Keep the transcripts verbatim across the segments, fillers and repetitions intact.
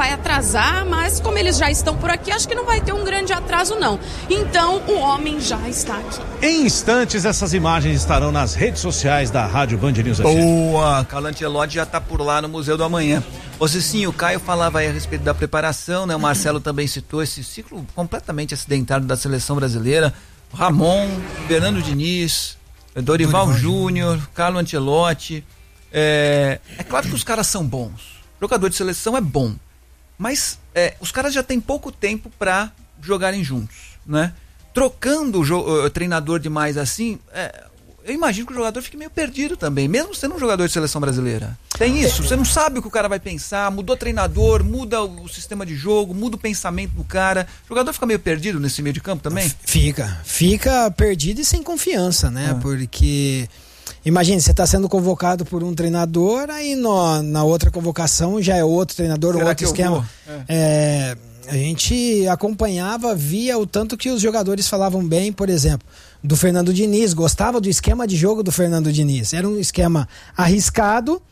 vai atrasar, mas como eles já estão por aqui, acho que não vai ter um grande atraso não. Então o homem já está aqui. Em instantes essas imagens estarão nas redes sociais da Rádio Band News F M. Boa, Carlo Ancelotti já está por lá no Museu do Amanhã. Ô Cicinho, o Caio falava aí a respeito da preparação, né? O Marcelo também citou esse ciclo completamente acidentário da seleção brasileira. Ramon, Fernando Diniz, Dorival, Dorival Júnior, Carlo Ancelotti. É, é claro que os caras são bons. Jogador de seleção é bom. Mas é, os caras já têm pouco tempo para jogarem juntos, né? Trocando o, jo- o treinador demais assim, é, eu imagino que o jogador fique meio perdido também, mesmo sendo um jogador de seleção brasileira. Tem isso, você não sabe o que o cara vai pensar, mudou treinador, muda o, o sistema de jogo, muda o pensamento do cara. O jogador fica meio perdido nesse meio de campo também? Fica, fica perdido e sem confiança, né? Ah. Porque, imagine, você está sendo convocado por um treinador, aí no, na outra convocação já é outro treinador, Será outro esquema. É. É, a gente acompanhava, via o tanto que os jogadores falavam bem, por exemplo, do Fernando Diniz, gostava do esquema de jogo do Fernando Diniz. Era um esquema arriscado,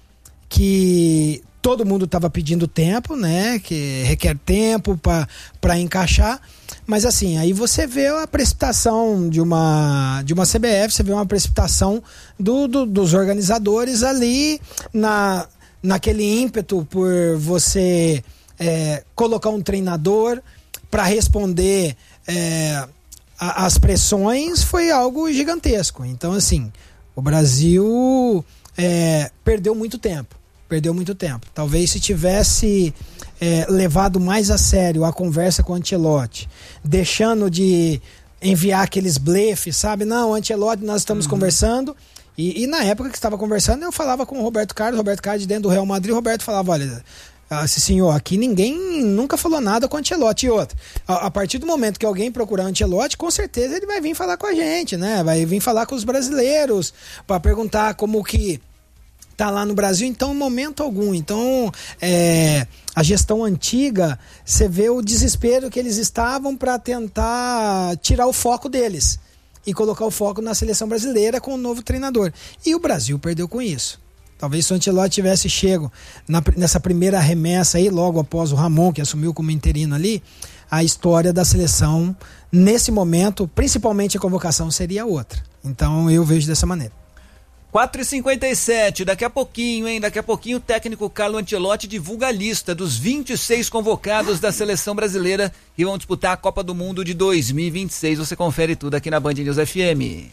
que todo mundo estava pedindo tempo, né? Que requer tempo para encaixar. Mas assim, aí você vê a precipitação de uma, de uma C B F, você vê uma precipitação do, do, dos organizadores ali na, naquele ímpeto por você é, colocar um treinador para responder é, a, as pressões, foi algo gigantesco. Então assim, o Brasil é, perdeu muito tempo. Perdeu muito tempo. Talvez se tivesse é, levado mais a sério a conversa com o Ancelotti, deixando de enviar aqueles blefes, sabe? Não, Ancelotti, nós estamos uhum. conversando. E, e na época que estava conversando, eu falava com o Roberto Carlos, Roberto Carlos dentro do Real Madrid, o Roberto falava, olha, esse senhor, aqui ninguém nunca falou nada com o Ancelotti. E outra, a, a partir do momento que alguém procurar o Ancelotti, com certeza ele vai vir falar com a gente, né? Vai vir falar com os brasileiros, para perguntar como que tá lá no Brasil. Então, em momento algum. Então, é, a gestão antiga, você vê o desespero que eles estavam para tentar tirar o foco deles e colocar o foco na seleção brasileira com o novo treinador. E o Brasil perdeu com isso. Talvez se o Ancelotti tivesse chego na, nessa primeira remessa aí, logo após o Ramon, que assumiu como interino ali, a história da seleção, nesse momento, principalmente a convocação, seria outra. Então, eu vejo dessa maneira. quatro e cinquenta e sete, daqui a pouquinho, hein? Daqui a pouquinho o técnico Carlo Ancelotti divulga a lista dos vinte e seis convocados da seleção brasileira que vão disputar a Copa do Mundo de dois mil e vinte e seis. Você confere tudo aqui na Band News F M.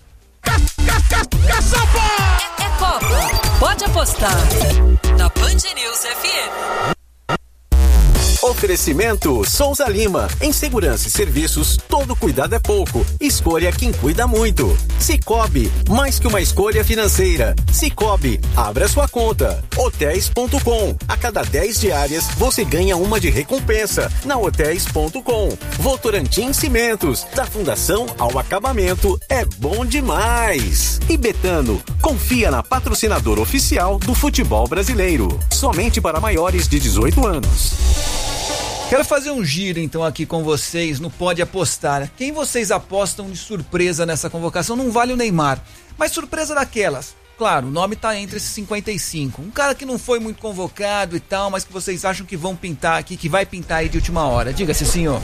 É, é Copa, pode apostar na Band News F M. Oferecimento Souza Lima. Em segurança e serviços, todo cuidado é pouco. Escolha quem cuida muito. Sicoob, mais que uma escolha financeira. Sicoob, abra sua conta. Hotéis ponto com. A cada dez diárias, você ganha uma de recompensa. Na Hotéis ponto com. Votorantim Cimentos. Da fundação ao acabamento, é bom demais. E Betano, confia na patrocinadora oficial do futebol brasileiro. Somente para maiores de dezoito anos. Quero fazer um giro então aqui com vocês no Pode Apostar. Quem vocês apostam de surpresa nessa convocação? Não vale o Neymar, mas surpresa daquelas. Claro, o nome tá entre esses cinquenta e cinco. Um cara que não foi muito convocado e tal, mas que vocês acham que vão pintar aqui, que vai pintar aí de última hora. Diga-se, senhor.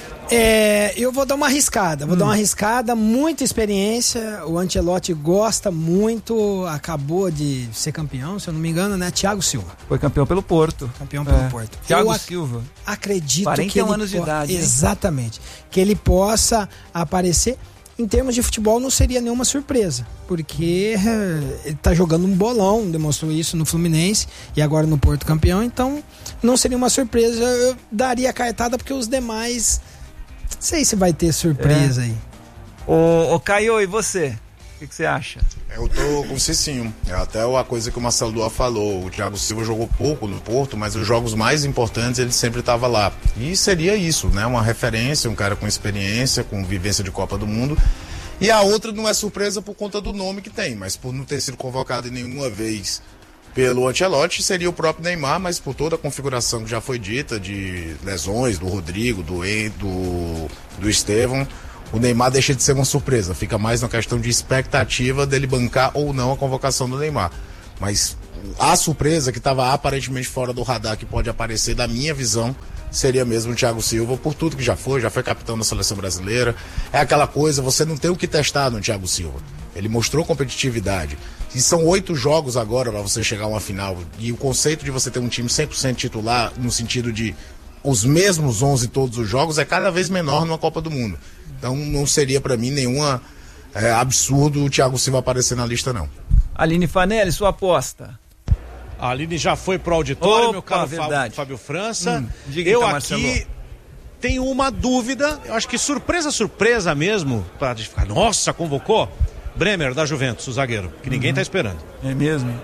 É, eu vou dar uma arriscada, vou hum. dar uma arriscada, muita experiência, o Ancelotti gosta muito, acabou de ser campeão, se eu não me engano, né? Thiago Silva. Foi campeão pelo Porto. Campeão pelo é. Porto. Thiago eu Silva. Acredito quarenta que ele anos de po- idade. Exatamente. Hein? Que ele possa aparecer. Em termos de futebol não seria nenhuma surpresa, porque ele tá jogando um bolão, demonstrou isso no Fluminense e agora no Porto campeão, então não seria uma surpresa. Eu daria a cartada porque os demais... Não sei se vai ter surpresa é. aí. Ô, ô Caio, e você? O que você acha? Eu tô com o Cicinho. É até a coisa que o Marcelo Duá falou. O Thiago Silva jogou pouco no Porto, mas os jogos mais importantes ele sempre estava lá. E seria isso, né? Uma referência, um cara com experiência, com vivência de Copa do Mundo. E a outra não é surpresa por conta do nome que tem, mas por não ter sido convocado nenhuma vez pelo Ancelotti, seria o próprio Neymar, mas por toda a configuração que já foi dita, de lesões do Rodrigo, do do, do Estevão, o Neymar deixa de ser uma surpresa, fica mais na questão de expectativa dele bancar ou não a convocação do Neymar. Mas a surpresa que estava aparentemente fora do radar, que pode aparecer, da minha visão, seria mesmo o Thiago Silva, por tudo que já foi, já foi capitão da seleção brasileira. É aquela coisa, você não tem o que testar no Thiago Silva. Ele mostrou competitividade. E são oito jogos agora para você chegar a uma final. E o conceito de você ter um time cem por cento titular, no sentido de os mesmos onze todos os jogos, é cada vez menor numa Copa do Mundo. Então não seria para mim nenhuma é, absurdo o Thiago Silva aparecer na lista, não. Aline Fanelli, sua aposta? A Aline já foi pro auditório, Opa, meu caro verdade. Fábio França. Hum, diga eu então, aqui Marcelo. tenho uma dúvida, eu acho que surpresa, surpresa mesmo, pra ficar, nossa, convocou? Bremer, da Juventus, o zagueiro, que ninguém uhum. tá esperando. É mesmo?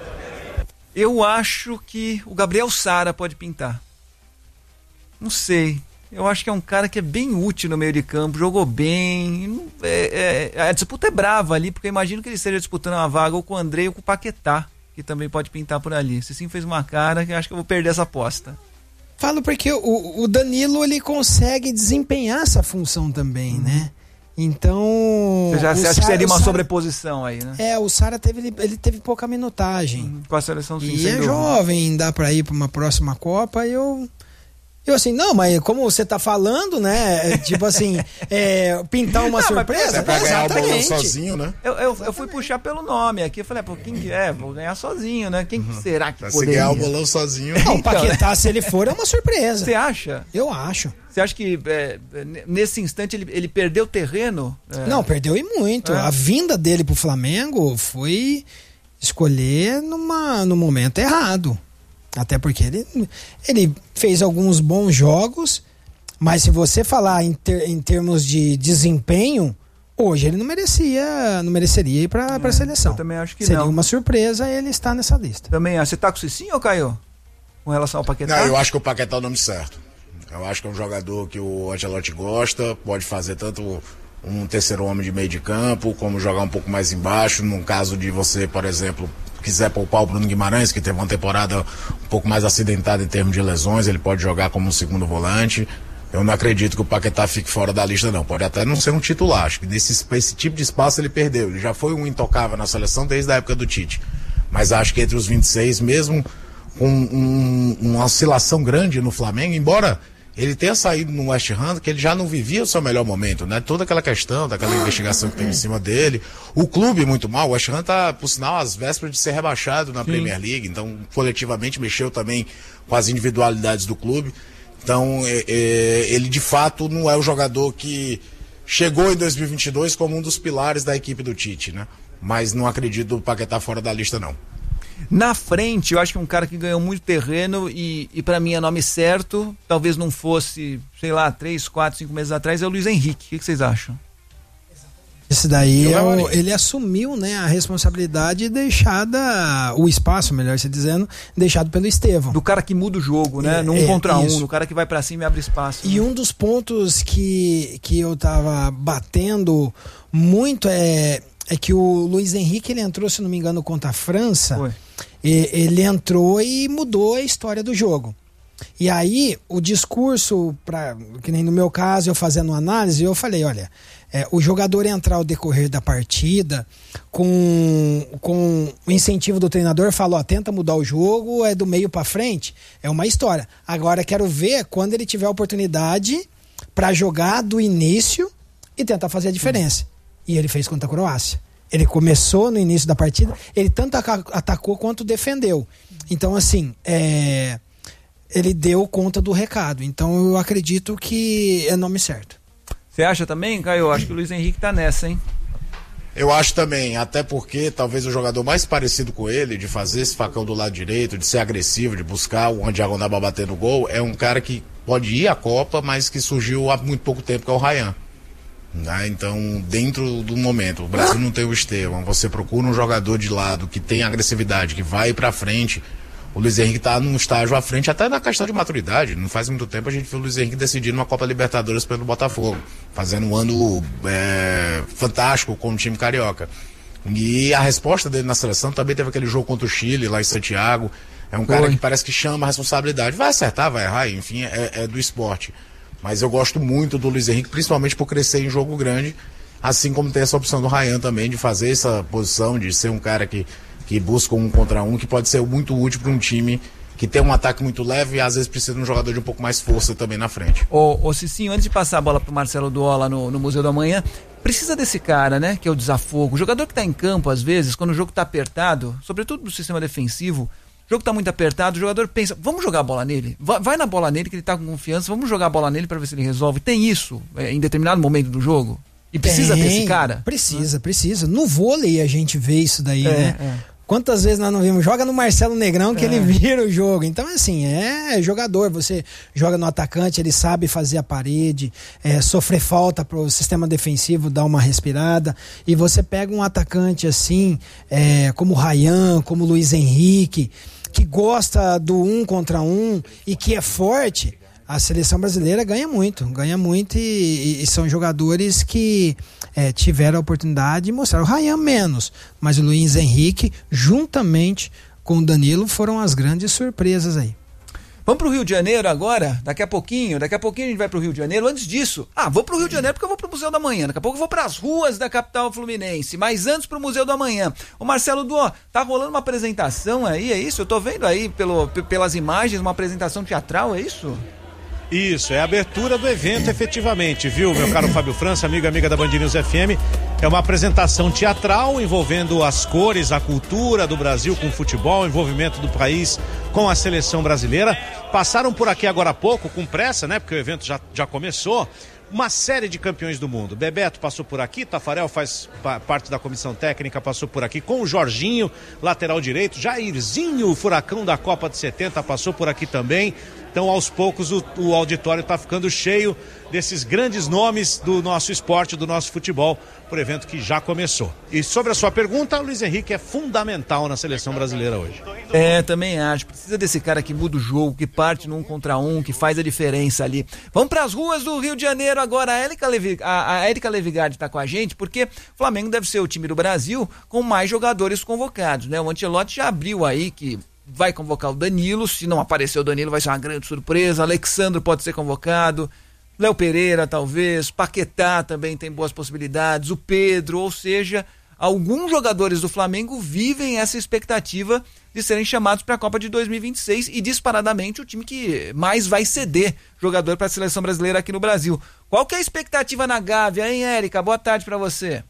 Eu acho que o Gabriel Sara pode pintar. Não sei. Eu acho que é um cara que é bem útil no meio de campo, jogou bem. É, é, a disputa é brava ali, porque eu imagino que ele esteja disputando uma vaga ou com o André ou com o Paquetá, que também pode pintar por ali. Se sim fez uma cara, que eu acho que eu vou perder essa aposta. Falo porque o, o Danilo, ele consegue desempenhar essa função também, uhum. né? Então... Você, já, você acha Sara, que seria uma Sara, sobreposição aí, né? É, o Sara teve, ele teve pouca minutagem. Uhum. Com a seleção, sim, e é dúvida. Jovem, dá pra ir pra uma próxima Copa, e eu... Eu assim, não, mas como você tá falando, né? Tipo assim, é, pintar uma não, surpresa. É pra ganhar o bolão sozinho, né? Eu, eu, eu fui puxar pelo nome aqui. Eu falei, pô, quem que é? Vou ganhar sozinho, né? Quem uhum. será que pra poderia? Se ganhar o bolão sozinho. Não, o Paquetá, se ele for, é uma surpresa. Você acha? Eu acho. Você acha que é, nesse instante ele, ele perdeu terreno? É... Não, perdeu e muito. É. A vinda dele pro Flamengo foi escolher numa, no momento errado. Até porque ele, ele fez alguns bons jogos, mas se você falar em, ter, em termos de desempenho, hoje ele não merecia, não mereceria ir para é, a seleção. Eu também acho que Seria não. uma surpresa ele estar nessa lista. Também acho. Você tá com o Cicinho ou Caio? Com relação ao Paquetá? Não, eu acho que o Paquetá é o nome certo. Eu acho que é um jogador que o Ancelotti gosta, pode fazer tanto um terceiro homem de meio de campo, como jogar um pouco mais embaixo, num caso de você, por exemplo, quiser poupar o Bruno Guimarães, que teve uma temporada um pouco mais acidentada em termos de lesões, ele pode jogar como um segundo volante. Eu não acredito que o Paquetá fique fora da lista, não. Pode até não ser um titular, acho que nesse esse tipo de espaço ele perdeu. Ele já foi um intocável na seleção desde a época do Tite. Mas acho que entre os vinte e seis, mesmo com um, uma oscilação grande no Flamengo, embora ele tenha saído no West Ham, que ele já não vivia o seu melhor momento, né? Toda aquela questão, daquela investigação que tem em cima dele. O clube muito mal, o West Ham tá, por sinal, às vésperas de ser rebaixado na Sim. Premier League, então coletivamente mexeu também com as individualidades do clube. Então, é, é, ele de fato não é o jogador que chegou em dois mil e vinte e dois como um dos pilares da equipe do Tite, né? Mas não acredito o Paquetá fora da lista, não. Na frente, eu acho que um cara que ganhou muito terreno e, e para mim é nome certo, talvez não fosse, sei lá, três, quatro, cinco meses atrás, é o Luiz Henrique. O que, que vocês acham? Esse daí, é o, ele assumiu, né, a responsabilidade deixada, o espaço, melhor se dizendo, deixado pelo Estevão. Do cara que muda o jogo, né? No um é, contra isso. um, do cara que vai para cima e abre espaço. E né? um dos pontos que, que eu tava batendo muito é... É que o Luiz Henrique, ele entrou, se não me engano, contra a França. Foi. E, ele entrou e mudou a história do jogo. E aí, o discurso, pra, que nem no meu caso, eu fazendo uma análise, eu falei, olha, é, o jogador entrar ao decorrer da partida com, com o incentivo do treinador, falou, ó, tenta mudar o jogo, é do meio para frente, é uma história. Agora, quero ver quando ele tiver a oportunidade para jogar do início e tentar fazer a diferença. Hum. E ele fez contra a Croácia. Ele começou no início da partida, ele tanto atacou quanto defendeu. Então, assim, é, ele deu conta do recado. Então, eu acredito que é nome certo. Você acha também, Caio? Acho que o Luiz Henrique tá nessa, hein? Eu acho também, até porque talvez o jogador mais parecido com ele, de fazer esse facão do lado direito, de ser agressivo, de buscar uma diagonal para bater no gol, é um cara que pode ir à Copa, mas que surgiu há muito pouco tempo, que é o Ryan. Né? Então, dentro do momento, o Brasil não tem o Estevão, você procura um jogador de lado que tem agressividade, que vai pra frente. O Luiz Henrique tá num estágio à frente, até na questão de maturidade. Não faz muito tempo a gente viu o Luiz Henrique decidindo uma Copa Libertadores pelo Botafogo, fazendo um ano é, fantástico com o time carioca. E a resposta dele na seleção também teve aquele jogo contra o Chile, lá em Santiago. É um cara Oi. que parece que chama a responsabilidade. Vai acertar, vai errar, enfim, é, é do esporte. Mas eu gosto muito do Luiz Henrique, principalmente por crescer em jogo grande, assim como tem essa opção do Ryan também, de fazer essa posição, de ser um cara que, que busca um contra um, que pode ser muito útil para um time que tem um ataque muito leve e às vezes precisa de um jogador de um pouco mais força também na frente. Ô, ô Cicinho, antes de passar a bola pro Marcelo Duó lá no, no Museu do Amanhã, precisa desse cara, né, que é o desafogo. O jogador que tá em campo, às vezes, quando o jogo tá apertado, sobretudo no sistema defensivo, o jogo tá muito apertado, o jogador pensa, vamos jogar a bola nele? Vai, vai na bola nele que ele tá com confiança, vamos jogar a bola nele para ver se ele resolve. Tem isso é, em determinado momento do jogo? E precisa Tem, ter esse cara? Precisa, precisa. No vôlei a gente vê isso daí, é, né? É. Quantas vezes nós não vimos? Joga no Marcelo Negrão que É. ele vira o jogo. Então, assim, é jogador. Você joga no atacante, ele sabe fazer a parede, é, sofrer falta pro sistema defensivo, dar uma respirada. E você pega um atacante assim, é, como o Ryan, como o Luiz Henrique, que gosta do um contra um e que é forte. A seleção brasileira ganha muito, ganha muito e, e são jogadores que é, tiveram a oportunidade de mostrar. O Ryan menos, mas o Luiz Henrique, juntamente com o Danilo, foram as grandes surpresas aí. Vamos pro Rio de Janeiro agora, daqui a pouquinho, daqui a pouquinho a gente vai pro Rio de Janeiro. Antes disso, ah, vou pro Rio de Janeiro porque eu vou pro Museu do Amanhã, daqui a pouco eu vou pras ruas da capital fluminense, mas antes pro Museu do Amanhã. Ô Marcelo Duó, tá rolando uma apresentação aí, é isso? Eu tô vendo aí pelo, p- pelas imagens uma apresentação teatral, é isso? Isso, é a abertura do evento efetivamente, viu, meu caro Fábio França, amigo e amiga da Band News F M. É uma apresentação teatral envolvendo as cores, a cultura do Brasil com o futebol, o envolvimento do país com a seleção brasileira. Passaram por aqui agora há pouco, com pressa, né, porque o evento já, já começou, uma série de campeões do mundo. Bebeto passou por aqui, Tafarel faz pa- parte da comissão técnica, passou por aqui com o Jorginho, lateral direito, Jairzinho, o furacão da Copa de setenta, passou por aqui também. Então, aos poucos, o, o auditório está ficando cheio desses grandes nomes do nosso esporte, do nosso futebol, por evento que já começou. E sobre a sua pergunta, o Luiz Henrique é fundamental na seleção brasileira hoje. É, também acho. Precisa desse cara que muda o jogo, que parte no um contra um, que faz a diferença ali. Vamos para as ruas do Rio de Janeiro agora. A Érica Levi, a, a Érica Levigardi está com a gente, porque o Flamengo deve ser o time do Brasil com mais jogadores convocados, né? O Ancelotti já abriu aí que vai convocar o Danilo, se não aparecer o Danilo vai ser uma grande surpresa, Alexandre pode ser convocado, Léo Pereira talvez, Paquetá também tem boas possibilidades, o Pedro, ou seja, alguns jogadores do Flamengo vivem essa expectativa de serem chamados para a Copa de dois mil e vinte e seis e disparadamente o time que mais vai ceder jogador para a seleção brasileira aqui no Brasil. Qual que é a expectativa na Gávea, hein, Érica? Boa tarde para você.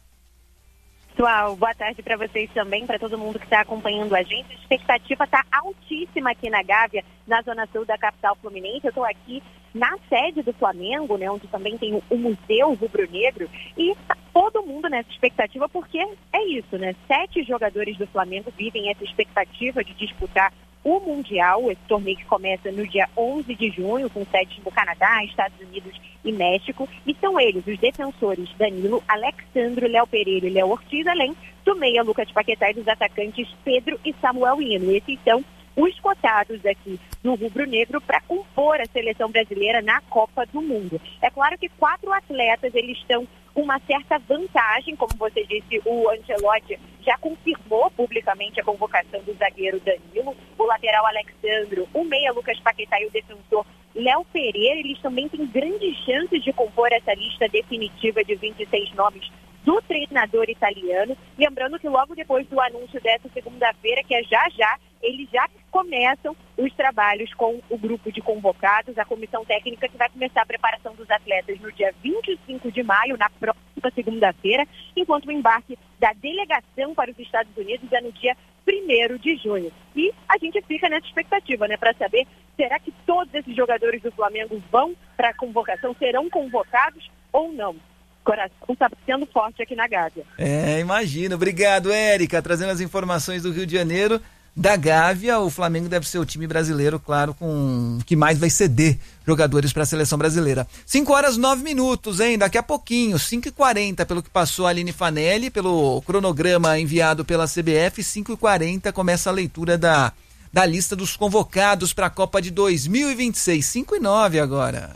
Pessoal, boa tarde para vocês também, para todo mundo que está acompanhando a gente. A expectativa está altíssima aqui na Gávea, na zona sul da capital fluminense. Eu estou aqui na sede do Flamengo, né, onde também tem o, o Museu Rubro-Negro, e tá todo mundo nessa expectativa, porque é isso, né? Sete jogadores do Flamengo vivem essa expectativa de disputar o Mundial, esse torneio que começa no dia onze de junho, com sedes no Canadá, Estados Unidos e México, e são eles, os defensores Danilo, Alexandre, Léo Pereira e Léo Ortiz, além do meia Lucas Paquetá e dos atacantes Pedro e Samuel Hino. Esses são os cotados aqui do rubro-negro para compor a seleção brasileira na Copa do Mundo. É claro que quatro atletas, eles estão com uma certa vantagem, como você disse, o Ancelotti já confirmou publicamente a convocação do zagueiro Danilo, o lateral Alexandre, o meia Lucas Paquetá e o defensor Léo Pereira. Eles também têm grandes chances de compor essa lista definitiva de vinte e seis nomes do treinador italiano. Lembrando que logo depois do anúncio dessa segunda-feira, que é já já, eles já começam os trabalhos com o grupo de convocados, a comissão técnica que vai começar a preparação dos atletas no dia vinte e cinco de maio, na próxima segunda-feira, enquanto o embarque da delegação para os Estados Unidos é no dia primeiro de junho. E a gente fica nessa expectativa, né, para saber, será que todos esses jogadores do Flamengo vão para a convocação, serão convocados ou não? O coração está sendo forte aqui na Gávea. É, imagino. Obrigado, Érica, trazendo as informações do Rio de Janeiro. Da Gávea, o Flamengo deve ser o time brasileiro, claro, com que mais vai ceder jogadores para a seleção brasileira. cinco horas nove minutos, hein? Daqui a pouquinho, cinco e quarenta, pelo que passou a Aline Fanelli, pelo cronograma enviado pela C B F, cinco e quarenta começa a leitura da, da lista dos convocados para a Copa de dois mil e vinte e seis. cinco e nove agora.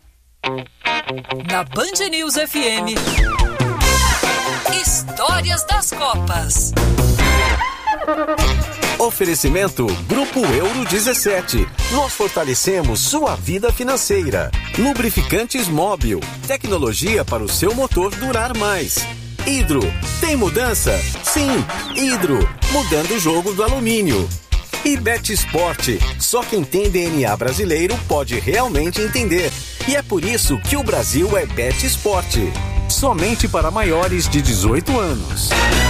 Na Band News F M, Histórias das Copas. Oferecimento Grupo Euro dezessete. Nós fortalecemos sua vida financeira. Lubrificantes Móbil. Tecnologia para o seu motor durar mais. Hidro. Tem mudança? Sim. Hidro. Mudando o jogo do alumínio. E BetEsport, só quem tem D N A brasileiro pode realmente entender. E é por isso que o Brasil é BetEsport. Somente para maiores de dezoito anos.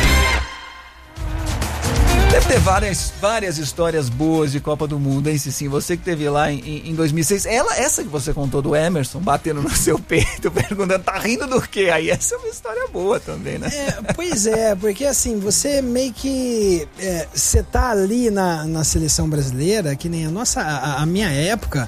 Deve ter várias, várias histórias boas de Copa do Mundo, hein, Cicinho? Você que teve lá em, em dois mil e seis. Ela, essa que você contou do Emerson, batendo no seu peito, perguntando, tá rindo do quê? Aí essa é uma história boa também, né? É, pois é, porque assim, você meio que... Você é, tá ali na, na seleção brasileira, que nem a nossa... A, a minha época,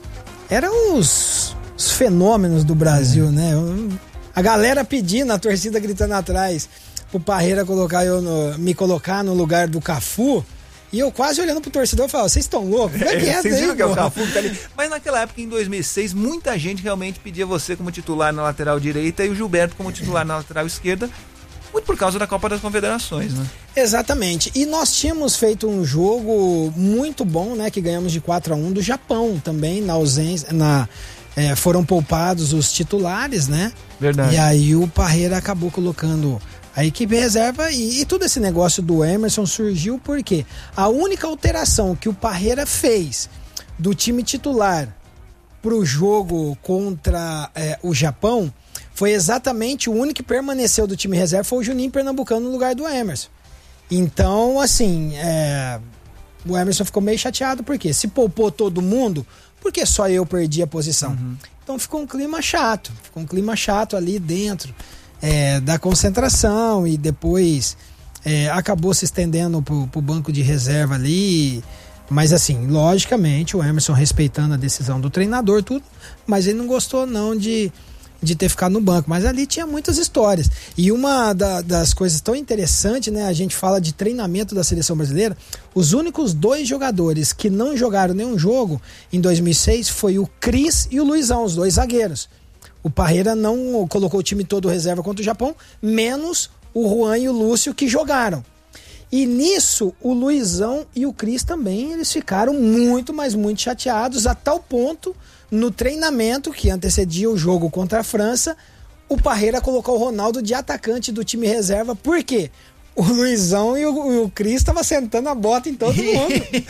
eram os, os fenômenos do Brasil, é. né? A galera pedindo, a torcida gritando atrás... o Parreira colocar eu no, me colocar no lugar do Cafu, e eu quase olhando pro torcedor e falava, vocês estão loucos? É, é, vocês viram que é o Cafu que tá ali. Mas naquela época, em dois mil e seis, muita gente realmente pedia você como titular na lateral direita e o Gilberto como titular na lateral esquerda, muito por causa da Copa das Confederações, né? Exatamente, e nós tínhamos feito um jogo muito bom, né, que ganhamos de quatro a um do Japão também, na ausência, na... É, foram poupados os titulares, né? Verdade. E aí o Parreira acabou colocando a equipe reserva e, e todo esse negócio do Emerson surgiu porque a única alteração que o Parreira fez do time titular pro jogo contra é, o Japão foi exatamente o único que permaneceu do time reserva, foi o Juninho Pernambucano no lugar do Emerson. Então, assim, é, o Emerson ficou meio chateado porque se poupou todo mundo, porque só eu perdi a posição. Uhum. Então ficou um clima chato, ficou um clima chato ali dentro. É, da concentração e depois é, acabou se estendendo pro, pro banco de reserva ali, mas assim, logicamente o Emerson respeitando a decisão do treinador, tudo, mas ele não gostou não de, de ter ficado no banco, mas ali tinha muitas histórias, e uma da, das coisas tão interessantes, né, a gente fala de treinamento da seleção brasileira, os únicos dois jogadores que não jogaram nenhum jogo em dois mil e seis foi o Cris e o Luizão, os dois zagueiros. O Parreira não colocou o time todo reserva contra o Japão, menos o Juan e o Lúcio que jogaram. E nisso, o Luizão e o Cris também, eles ficaram muito, mas muito chateados, a tal ponto, no treinamento que antecedia o jogo contra a França, o Parreira colocou o Ronaldo de atacante do time reserva. Por quê? O Luizão e o, o Cris estavam sentando a bota em todo mundo.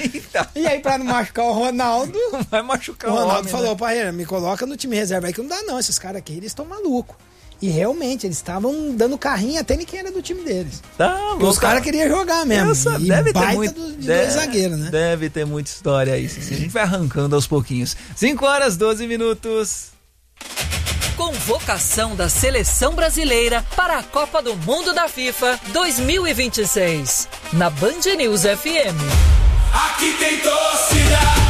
E aí, pra não machucar o Ronaldo... Vai machucar o o Ronaldo homem, falou, né? Parreira, me coloca no time reserva aí que não dá não. Esses caras aqui, eles estão malucos. E realmente, eles estavam dando carrinho até nem quem era do time deles. Tá, os caras queriam jogar mesmo. Essa, e deve baita ter muito, do, de deve, dois zagueiros, né? Deve ter muita história aí. Assim, a gente vai arrancando aos pouquinhos. cinco horas, doze minutos. Convocação da Seleção Brasileira para a Copa do Mundo da FIFA dois mil e vinte e seis. Na Band News F M. Aqui tem torcida.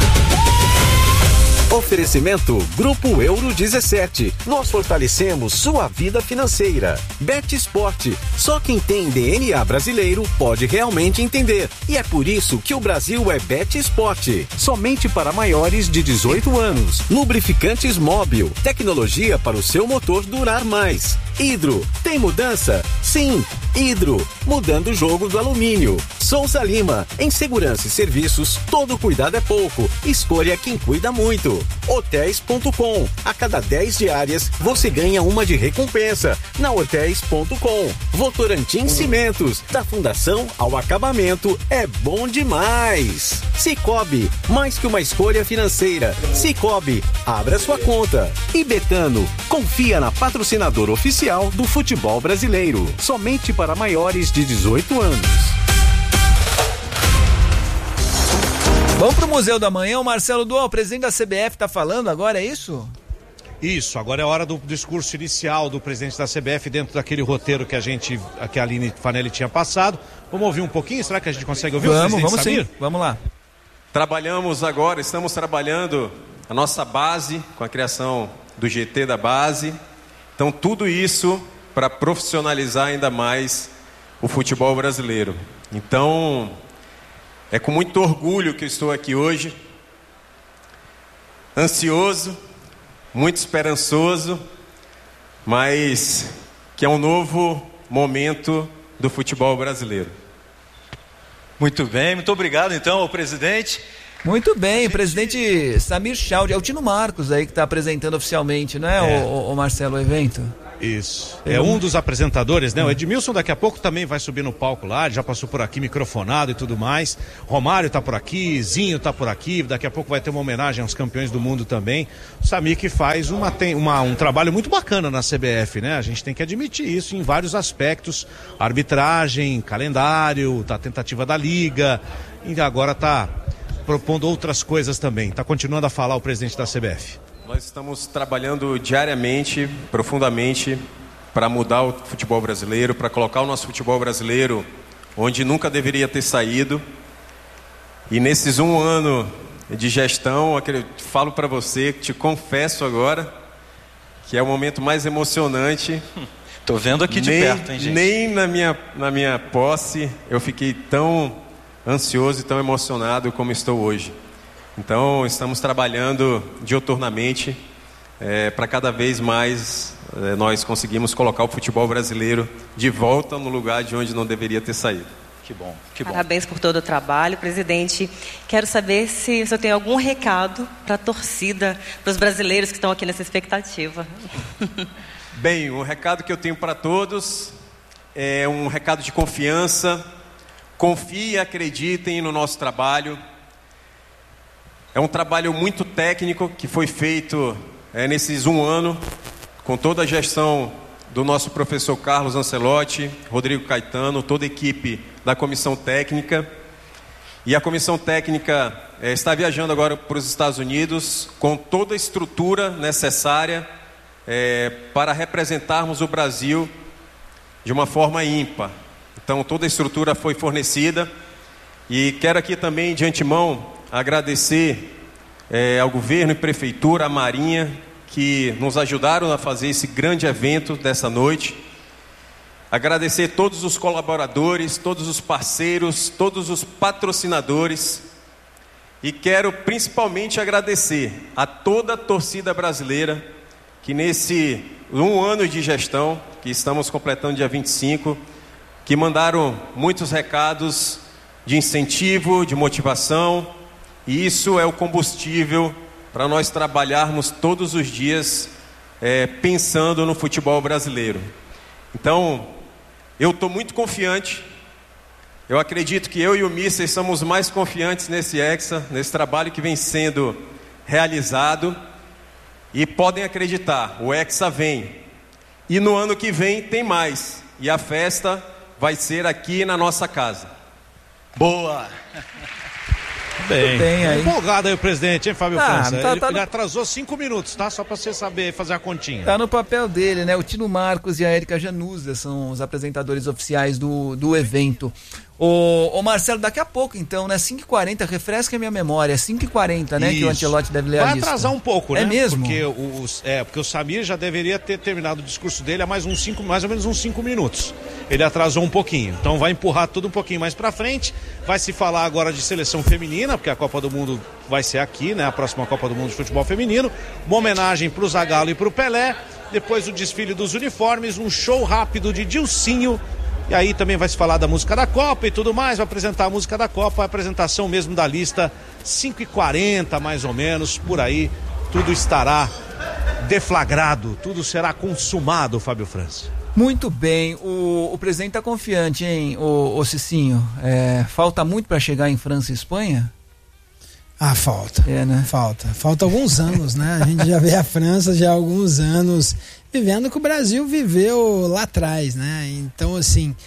Oferecimento Grupo Euro dezessete. Nós fortalecemos sua vida financeira. BetEsport. Só quem tem D N A brasileiro pode realmente entender. E é por isso que o Brasil é BetEsport. Somente para maiores de dezoito anos. Lubrificantes Móbil. Tecnologia para o seu motor durar mais. Hidro. Tem mudança? Sim. Hidro. Mudando o jogo do alumínio. Souza Lima. Em segurança e serviços, todo cuidado é pouco. Escolha quem cuida muito. Hotéis ponto com. A cada dez diárias, você ganha uma de recompensa. Na Hotéis ponto com. Votorantim Cimentos. Da fundação ao acabamento, é bom demais. Cicobi. Mais que uma escolha financeira. Cicobi. Abra sua conta. E Betano. Confia na patrocinadora oficial do futebol brasileiro. Somente para maiores de dezoito anos. Vamos pro Museu da Manhã. O Marcelo Dual, o presidente da C B F, tá falando agora, é isso? Isso, agora é hora do discurso inicial do presidente da C B F dentro daquele roteiro que a gente, que a Aline Fanelli tinha passado. Vamos ouvir um pouquinho? Será que a gente consegue ouvir vamos, o presidente vamos Samir? Sim, vamos lá. Trabalhamos agora, estamos trabalhando a nossa base, com a criação do G T da base. Então, tudo isso para profissionalizar ainda mais o futebol brasileiro. Então, é com muito orgulho que eu estou aqui hoje, ansioso, muito esperançoso, mas que é um novo momento do futebol brasileiro. Muito bem, muito obrigado então ao presidente. Muito bem, gente... presidente Samir Chaudhry, é o Tino Marcos aí que está apresentando oficialmente, não é, é. O, o Marcelo, o evento? Isso. É um dos apresentadores, né? O Edmilson daqui a pouco também vai subir no palco lá, já passou por aqui microfonado e tudo mais. Romário tá por aqui, Zinho tá por aqui, daqui a pouco vai ter uma homenagem aos campeões do mundo também. O Samir que faz uma, tem uma, um trabalho muito bacana na C B F, né? A gente tem que admitir isso em vários aspectos. Arbitragem, calendário, tá tentativa da liga e agora tá propondo outras coisas também. Tá continuando a falar o presidente da C B F. Nós estamos trabalhando diariamente, profundamente, para mudar o futebol brasileiro, para colocar o nosso futebol brasileiro onde nunca deveria ter saído. E nesses um ano de gestão, eu falo para você, te confesso agora, que é o momento mais emocionante. Tô vendo aqui de nem, perto, hein, gente? Nem na minha, na minha posse eu fiquei tão ansioso e tão emocionado como estou hoje. Então, estamos trabalhando diuturnamente é, para cada vez mais é, nós conseguimos colocar o futebol brasileiro de volta no lugar de onde não deveria ter saído. Que bom, que bom. Parabéns por todo o trabalho, presidente. Quero saber se o senhor tem algum recado para a torcida, para os brasileiros que estão aqui nessa expectativa. Bem, o recado que eu tenho para todos é um recado de confiança. Confiem e acreditem no nosso trabalho. É um trabalho muito técnico que foi feito é, nesses um ano, com toda a gestão do nosso professor Carlos Ancelotti, Rodrigo Caetano, toda a equipe da comissão técnica. E a comissão técnica é, está viajando agora para os Estados Unidos com toda a estrutura necessária é, para representarmos o Brasil de uma forma ímpar. Então, toda a estrutura foi fornecida. E quero aqui também, de antemão, agradecer é, ao governo e prefeitura, à Marinha, que nos ajudaram a fazer esse grande evento dessa noite. Agradecer todos os colaboradores, todos os parceiros, todos os patrocinadores. E quero principalmente agradecer a toda a torcida brasileira que nesse um ano de gestão, que estamos completando dia vinte e cinco, que mandaram muitos recados de incentivo, de motivação. E isso é o combustível para nós trabalharmos todos os dias é, pensando no futebol brasileiro. Então, eu estou muito confiante. Eu acredito que eu e o Mister somos mais confiantes nesse Hexa, nesse trabalho que vem sendo realizado. E podem acreditar, o Hexa vem. E no ano que vem tem mais. E a festa vai ser aqui na nossa casa. Boa! Bem, bem aí. Empolgado aí o presidente, hein, Fábio Ah, França? tá- ele, tá ele no- atrasou cinco minutos, tá? Só pra você saber fazer a continha. Tá no papel dele, né? O Tino Marcos e a Érica Januzza são os apresentadores oficiais do, do evento. Ô, ô Marcelo, daqui a pouco então, né? cinco e quarenta, refresca a minha memória. cinco e quarenta, né? Que o Isso. Ancelotti deve ler a Vai lista. atrasar um pouco, né? É mesmo? Porque o, os- é, porque o Samir já deveria ter terminado o discurso dele há mais, uns cinco, mais ou menos uns cinco minutos. Ele atrasou um pouquinho. Então vai empurrar tudo um pouquinho mais pra frente. Vai se falar agora de seleção feminina, porque a Copa do Mundo vai ser aqui, né? A próxima Copa do Mundo de Futebol Feminino. Uma homenagem pro Zagallo e pro Pelé. Depois o desfile dos uniformes, um show rápido de Dilcinho. E aí também vai se falar da música da Copa e tudo mais, vai apresentar a música da Copa, a apresentação mesmo da lista, cinco e quarenta mais ou menos, por aí, tudo estará deflagrado, tudo será consumado, Fábio França. Muito bem, o, o presidente tá confiante, hein, o, o Cicinho? É, falta muito para chegar em França e Espanha? Ah, falta. É, né? Falta. Falta alguns anos, né? A gente já vê a França já há alguns anos vivendo o que o Brasil viveu lá atrás, né? Então, assim,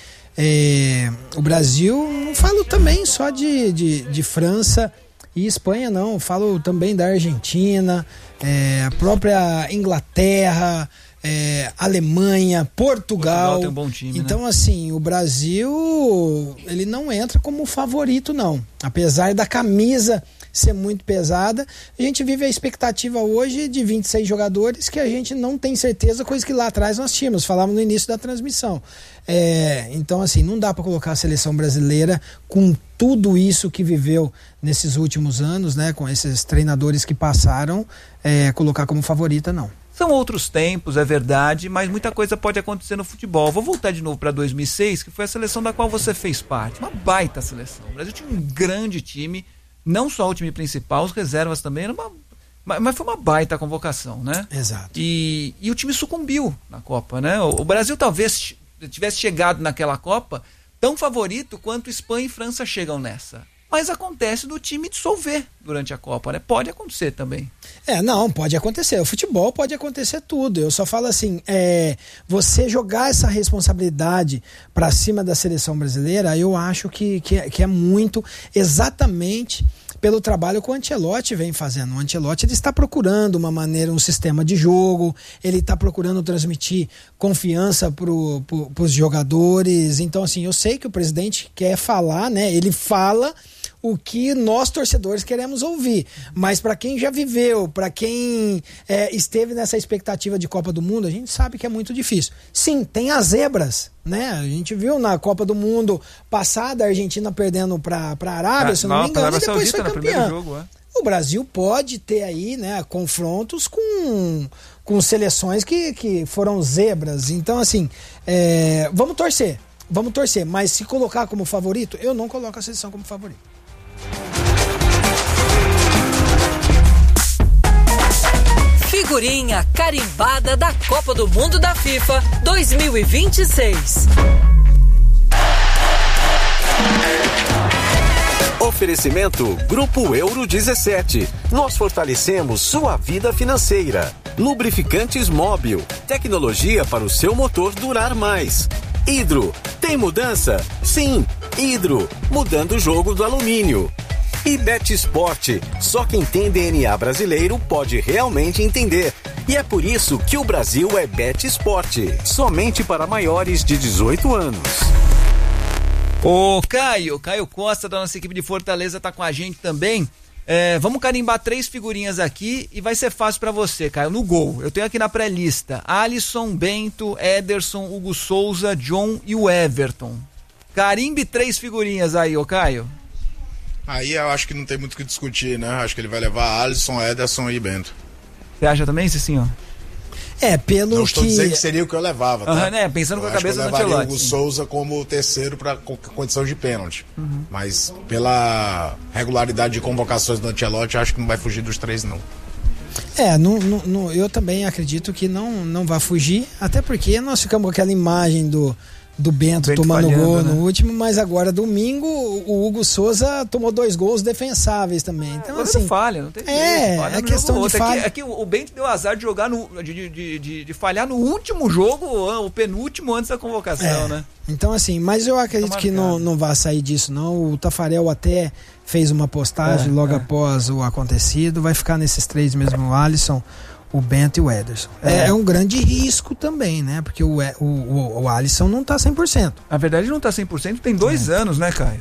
é, o Brasil, não falo também só de, de, de França e Espanha, não. Falo também da Argentina, é, a própria Inglaterra, é, Alemanha, Portugal. Portugal tem um bom time, então, né? assim, o Brasil, ele não entra como favorito, não. Apesar da camisa ser muito pesada, a gente vive a expectativa hoje de vinte e seis jogadores que a gente não tem certeza, coisa que lá atrás nós tínhamos, falávamos no início da transmissão. É, então, assim, não dá para colocar a seleção brasileira com tudo isso que viveu nesses últimos anos, né, com esses treinadores que passaram, é, colocar como favorita, não. São outros tempos, é verdade, mas muita coisa pode acontecer no futebol. Vou voltar de novo para dois mil e seis, que foi a seleção da qual você fez parte. Uma baita seleção. O Brasil tinha um grande time, não só o time principal, os reservas também. Era uma, Mas, mas foi uma baita convocação, né? Exato. E, e o time sucumbiu na Copa, né? O, o Brasil talvez tivesse chegado naquela Copa tão favorito quanto Espanha e França chegam nessa. Mas acontece do time dissolver durante a Copa, né? Pode acontecer também. É, não, pode acontecer. O futebol pode acontecer tudo. Eu só falo assim, é, você jogar essa responsabilidade para cima da seleção brasileira, eu acho que, que, é, que é muito exatamente pelo trabalho que o Ancelotti vem fazendo. O Ancelotti ele está procurando uma maneira, um sistema de jogo, ele está procurando transmitir confiança para pro, os jogadores. Então, assim, eu sei que o presidente quer falar, né? Ele fala o que nós torcedores queremos ouvir, mas para quem já viveu, para quem é, esteve nessa expectativa de Copa do Mundo, a gente sabe que é muito difícil. Sim, tem as zebras, né? A gente viu na Copa do Mundo passada a Argentina perdendo para a Arábia, ah, se não, não me engano, e depois foi campeã. Jogo, é. O Brasil pode ter aí, né, confrontos com, com seleções que, que foram zebras. Então, assim, é, vamos torcer, vamos torcer, mas se colocar como favorito, eu não coloco a seleção como favorito. Figurinha carimbada da Copa do Mundo da FIFA dois mil e vinte e seis. Oferecimento Grupo Euro dezessete. Nós fortalecemos sua vida financeira. Lubrificantes Móbil. Tecnologia para o seu motor durar mais. Hidro. Tem mudança? Sim. Hidro. Mudando o jogo do alumínio. E BetSport. Só quem tem D N A brasileiro pode realmente entender. E é por isso que o Brasil é BetSport. Somente para maiores de dezoito anos. O Caio, Caio Costa da nossa equipe de Fortaleza tá com a gente também. É, vamos carimbar três figurinhas aqui e vai ser fácil pra você, Caio. No gol, eu tenho aqui na pré-lista Alisson, Bento, Ederson, Hugo Souza, John e o Everton. Carimbe três figurinhas aí, ô Caio. Aí eu acho que não tem muito o que discutir, né? Acho que ele vai levar Alisson, Ederson e Bento. Você acha também, Cicinho? É, pelo não estou que... dizendo que seria o que eu levava, tá? Uhum, né? Pensando eu com a cabeça do Ancelotti. Eu levaria o Hugo Souza como terceiro para condição de pênalti. Uhum. Mas pela regularidade de convocações do Ancelotti, acho que não vai fugir dos três, não. É, não, não, não, eu também acredito que não, não vai fugir, até porque nós ficamos com aquela imagem do... do Bento, Bento tomando gol, né, no último, mas agora domingo o Hugo Souza tomou dois gols defensáveis também. Então, é, assim, falha, não tem é, jeito, falha é questão de falha. É que, é que o Bento deu azar de jogar no, de, de, de, de falhar no último jogo, o penúltimo antes da convocação, é, né? Então, assim, mas eu acredito que não, não vai sair disso, não. O Tafarel até fez uma postagem é, logo é. após o acontecido, vai ficar nesses três mesmo, o Alisson, o Bento e o Ederson. É, é um grande risco também, né? Porque o, o, o, o Alisson não tá cem por cento. Na verdade não tá cem por cento, tem dois é. anos, né, Caio?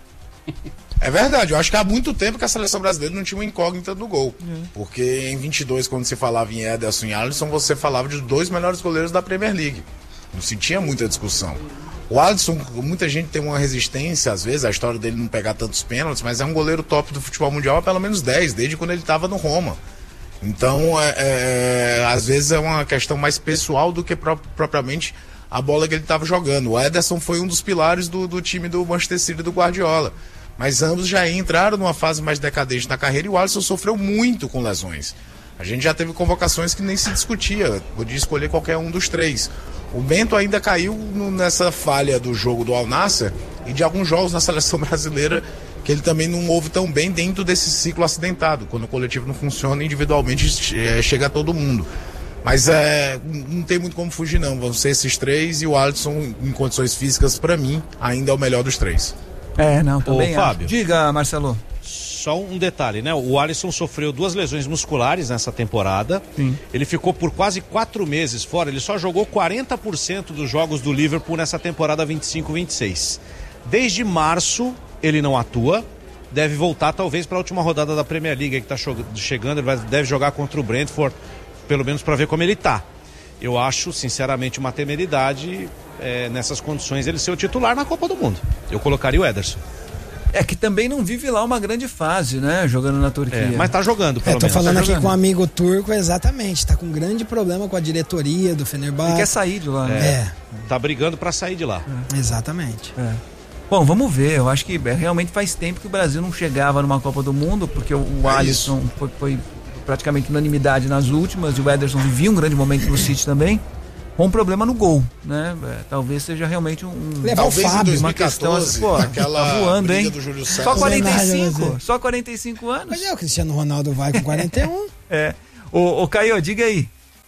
É verdade, eu acho que há muito tempo que a seleção brasileira não tinha uma incógnita no gol. É. Porque em vinte e dois, quando se falava em Ederson e Alisson, você falava de dois melhores goleiros da Premier League. Não se tinha muita discussão. O Alisson, muita gente tem uma resistência, às vezes, a história dele não pegar tantos pênaltis, mas é um goleiro top do futebol mundial há pelo menos dez, desde quando ele estava no Roma. Então, é, é, às vezes é uma questão mais pessoal do que pro, propriamente a bola que ele estava jogando. O Ederson foi um dos pilares do, do time do Manchester City do Guardiola. Mas ambos já entraram numa fase mais decadente na carreira e o Alisson sofreu muito com lesões. A gente já teve convocações que nem se discutia, podia escolher qualquer um dos três. O Bento ainda caiu no, nessa falha do jogo do Al Nassr e de alguns jogos na seleção brasileira que ele também não ouve tão bem dentro desse ciclo acidentado. Quando o coletivo não funciona, individualmente é, chega a todo mundo. Mas é, não tem muito como fugir, não. Vão ser esses três e o Alisson, em condições físicas, para mim, ainda é o melhor dos três. É, não, também Ô, Fábio, diga, Marcelo. Só um detalhe, né? O Alisson sofreu duas lesões musculares nessa temporada. Sim. Ele ficou por quase quatro meses fora. Ele só jogou quarenta por cento dos jogos do Liverpool nessa temporada vinte e cinco vinte e seis. Desde março, ele não atua. Deve voltar, talvez, para a última rodada da Premier League que está chegando. Ele vai, deve jogar contra o Brentford, pelo menos para ver como ele está. Eu acho, sinceramente, uma temeridade é, nessas condições ele ser o titular na Copa do Mundo. Eu colocaria o Ederson. É que também não vive lá uma grande fase, né? Jogando na Turquia. É, mas tá jogando, pelo é, tô menos. falando tá aqui jogando. com um amigo turco, exatamente. Tá com um grande problema com a diretoria do Fenerbahçe. Ele quer sair de lá, né? É. é. Tá brigando pra sair de lá. É. Exatamente. É. Bom, vamos ver. Eu acho que realmente faz tempo que o Brasil não chegava numa Copa do Mundo, porque o, o é Alisson foi, foi praticamente unanimidade nas últimas, e o Ederson vivia um grande momento no City também, com um problema no gol, né? É, talvez seja realmente um... Levar o Fábio, uma questão, pô, aquela tá voando, hein? do Júlio César. Só quarenta e cinco, só quarenta e cinco anos. Mas é, o Cristiano Ronaldo vai com quarenta e um. É. Ô, ô Caio, diga aí.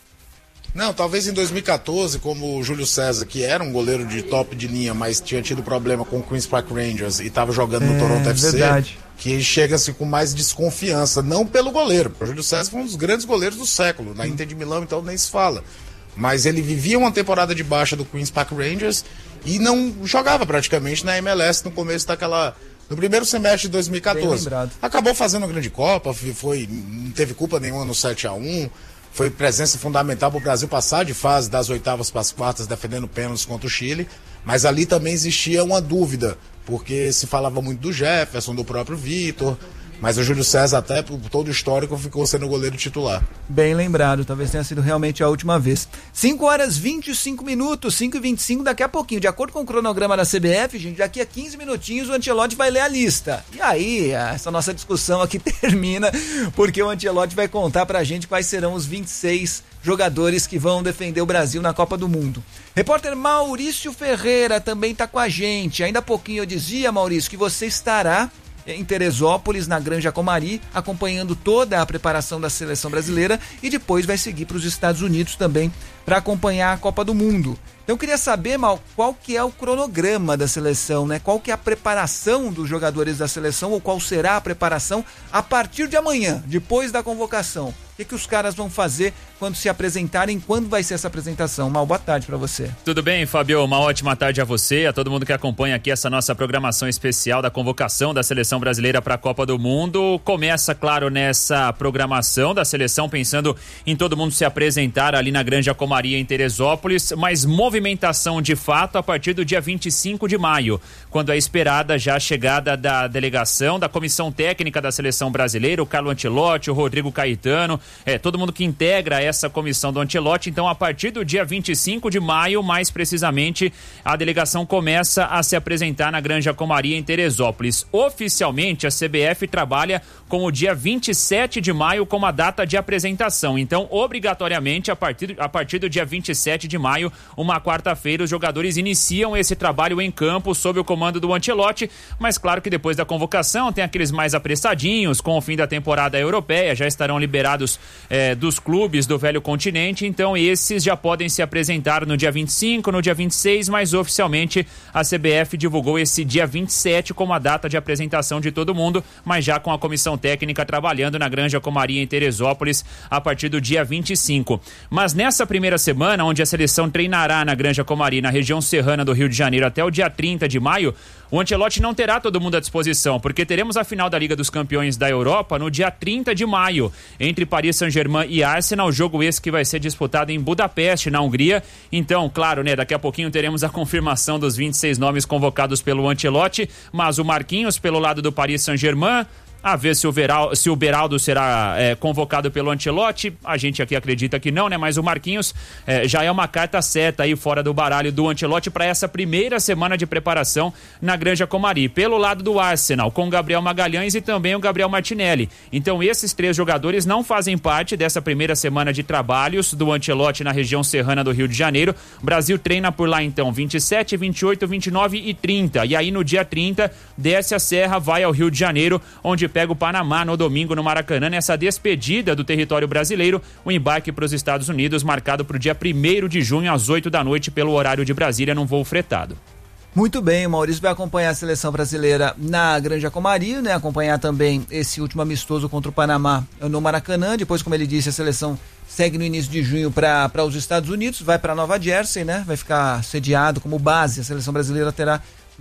Não, talvez em dois mil e quatorze, como o Júlio César, que era um goleiro de top de linha, mas tinha tido problema com o Queen's Park Rangers e estava jogando no é, Toronto F C, verdade. Que chega-se com mais desconfiança, não pelo goleiro. O Júlio César foi um dos grandes goleiros do século, na Inter de Milão, então nem se fala. Mas ele vivia uma temporada de baixa do Queen's Park Rangers e não jogava praticamente na M L S no começo daquela... no primeiro semestre de dois mil e quatorze. Acabou fazendo uma grande Copa, foi, não teve culpa nenhuma no sete a um, foi presença fundamental para o Brasil passar de fase das oitavas para as quartas, defendendo pênaltis contra o Chile, mas ali também existia uma dúvida, porque se falava muito do Jefferson, do próprio Vitor, mas o Júlio César, até por todo o histórico, ficou sendo o goleiro titular. Bem lembrado, talvez tenha sido realmente a última vez. cinco horas e vinte e cinco minutos, cinco e vinte e cinco, daqui a pouquinho, de acordo com o cronograma da C B F, gente, daqui a quinze minutinhos o Ancelotti vai ler a lista. E aí, essa nossa discussão aqui termina, porque o Ancelotti vai contar pra gente quais serão os vinte e seis jogadores que vão defender o Brasil na Copa do Mundo. Repórter Maurício Ferreira também tá com a gente. Ainda há pouquinho eu dizia, Maurício, que você estará em Teresópolis, na Granja Comari, acompanhando toda a preparação da seleção brasileira e depois vai seguir para os Estados Unidos também para acompanhar a Copa do Mundo. Então eu queria saber, Mal, qual que é o cronograma da seleção, né? Qual que é a preparação dos jogadores da seleção ou qual será a preparação a partir de amanhã, depois da convocação? O que, que os caras vão fazer quando se apresentarem? Quando vai ser essa apresentação? Mal, boa tarde para você. Tudo bem, Fabio? Uma ótima tarde a você, a todo mundo que acompanha aqui essa nossa programação especial da convocação da seleção brasileira para a Copa do Mundo. Começa, claro, nessa programação da seleção, pensando em todo mundo se apresentar ali na Granja Comari em Teresópolis, mas movimentação de fato a partir do dia vinte e cinco de maio, quando é esperada já a chegada da delegação, da comissão técnica da seleção brasileira, o Carlo Ancelotti, o Rodrigo Caetano, É, todo mundo que integra essa comissão do Ancelotti. Então, a partir do dia vinte e cinco de maio, mais precisamente, a delegação começa a se apresentar na Granja Comari em Teresópolis. Oficialmente, a C B F trabalha com o dia vinte e sete de maio como a data de apresentação. Então, obrigatoriamente, a partir, a partir do dia vinte e sete de maio, uma quarta-feira, os jogadores iniciam esse trabalho em campo sob o comando do Ancelotti, mas claro que depois da convocação tem aqueles mais apressadinhos, com o fim da temporada europeia, já estarão liberados É, dos clubes do velho continente, então esses já podem se apresentar no dia vinte e cinco, no dia vinte e seis, mas oficialmente a C B F divulgou esse dia vinte e sete como a data de apresentação de todo mundo, mas já com a comissão técnica trabalhando na Granja Comari em Teresópolis a partir do dia vinte e cinco. Mas nessa primeira semana, onde a seleção treinará na Granja Comari, na região serrana do Rio de Janeiro, até o dia trinta de maio, o Ancelotti não terá todo mundo à disposição, porque teremos a final da Liga dos Campeões da Europa no dia trinta de maio, entre Paris Saint-Germain e Arsenal, jogo esse que vai ser disputado em Budapeste, na Hungria. Então, claro, né, daqui a pouquinho teremos a confirmação dos vinte e seis nomes convocados pelo Ancelotti, mas o Marquinhos pelo lado do Paris Saint-Germain, a ver se o, Veral, se o Beraldo será é, convocado pelo Ancelotti. A gente aqui acredita que não, né? Mas o Marquinhos é, já é uma carta certa aí fora do baralho do Ancelotti para essa primeira semana de preparação na Granja Comari. Pelo lado do Arsenal, com o Gabriel Magalhães e também o Gabriel Martinelli. Então esses três jogadores não fazem parte dessa primeira semana de trabalhos do Ancelotti na região serrana do Rio de Janeiro. O Brasil treina por lá então vinte e sete, vinte e oito, vinte e nove e trinta. E aí no dia trinta desce a serra, vai ao Rio de Janeiro, onde pega o Panamá no domingo no Maracanã, nessa despedida do território brasileiro, o embarque para os Estados Unidos marcado para o dia primeiro de junho às oito da noite pelo horário de Brasília num voo fretado. Muito bem, o Maurício vai acompanhar a seleção brasileira na Granja Comari, né? Acompanhar também esse último amistoso contra o Panamá no Maracanã. Depois, como ele disse, a seleção segue no início de junho para os Estados Unidos, vai para Nova Jersey, né? Vai ficar sediado como base. A seleção brasileira terá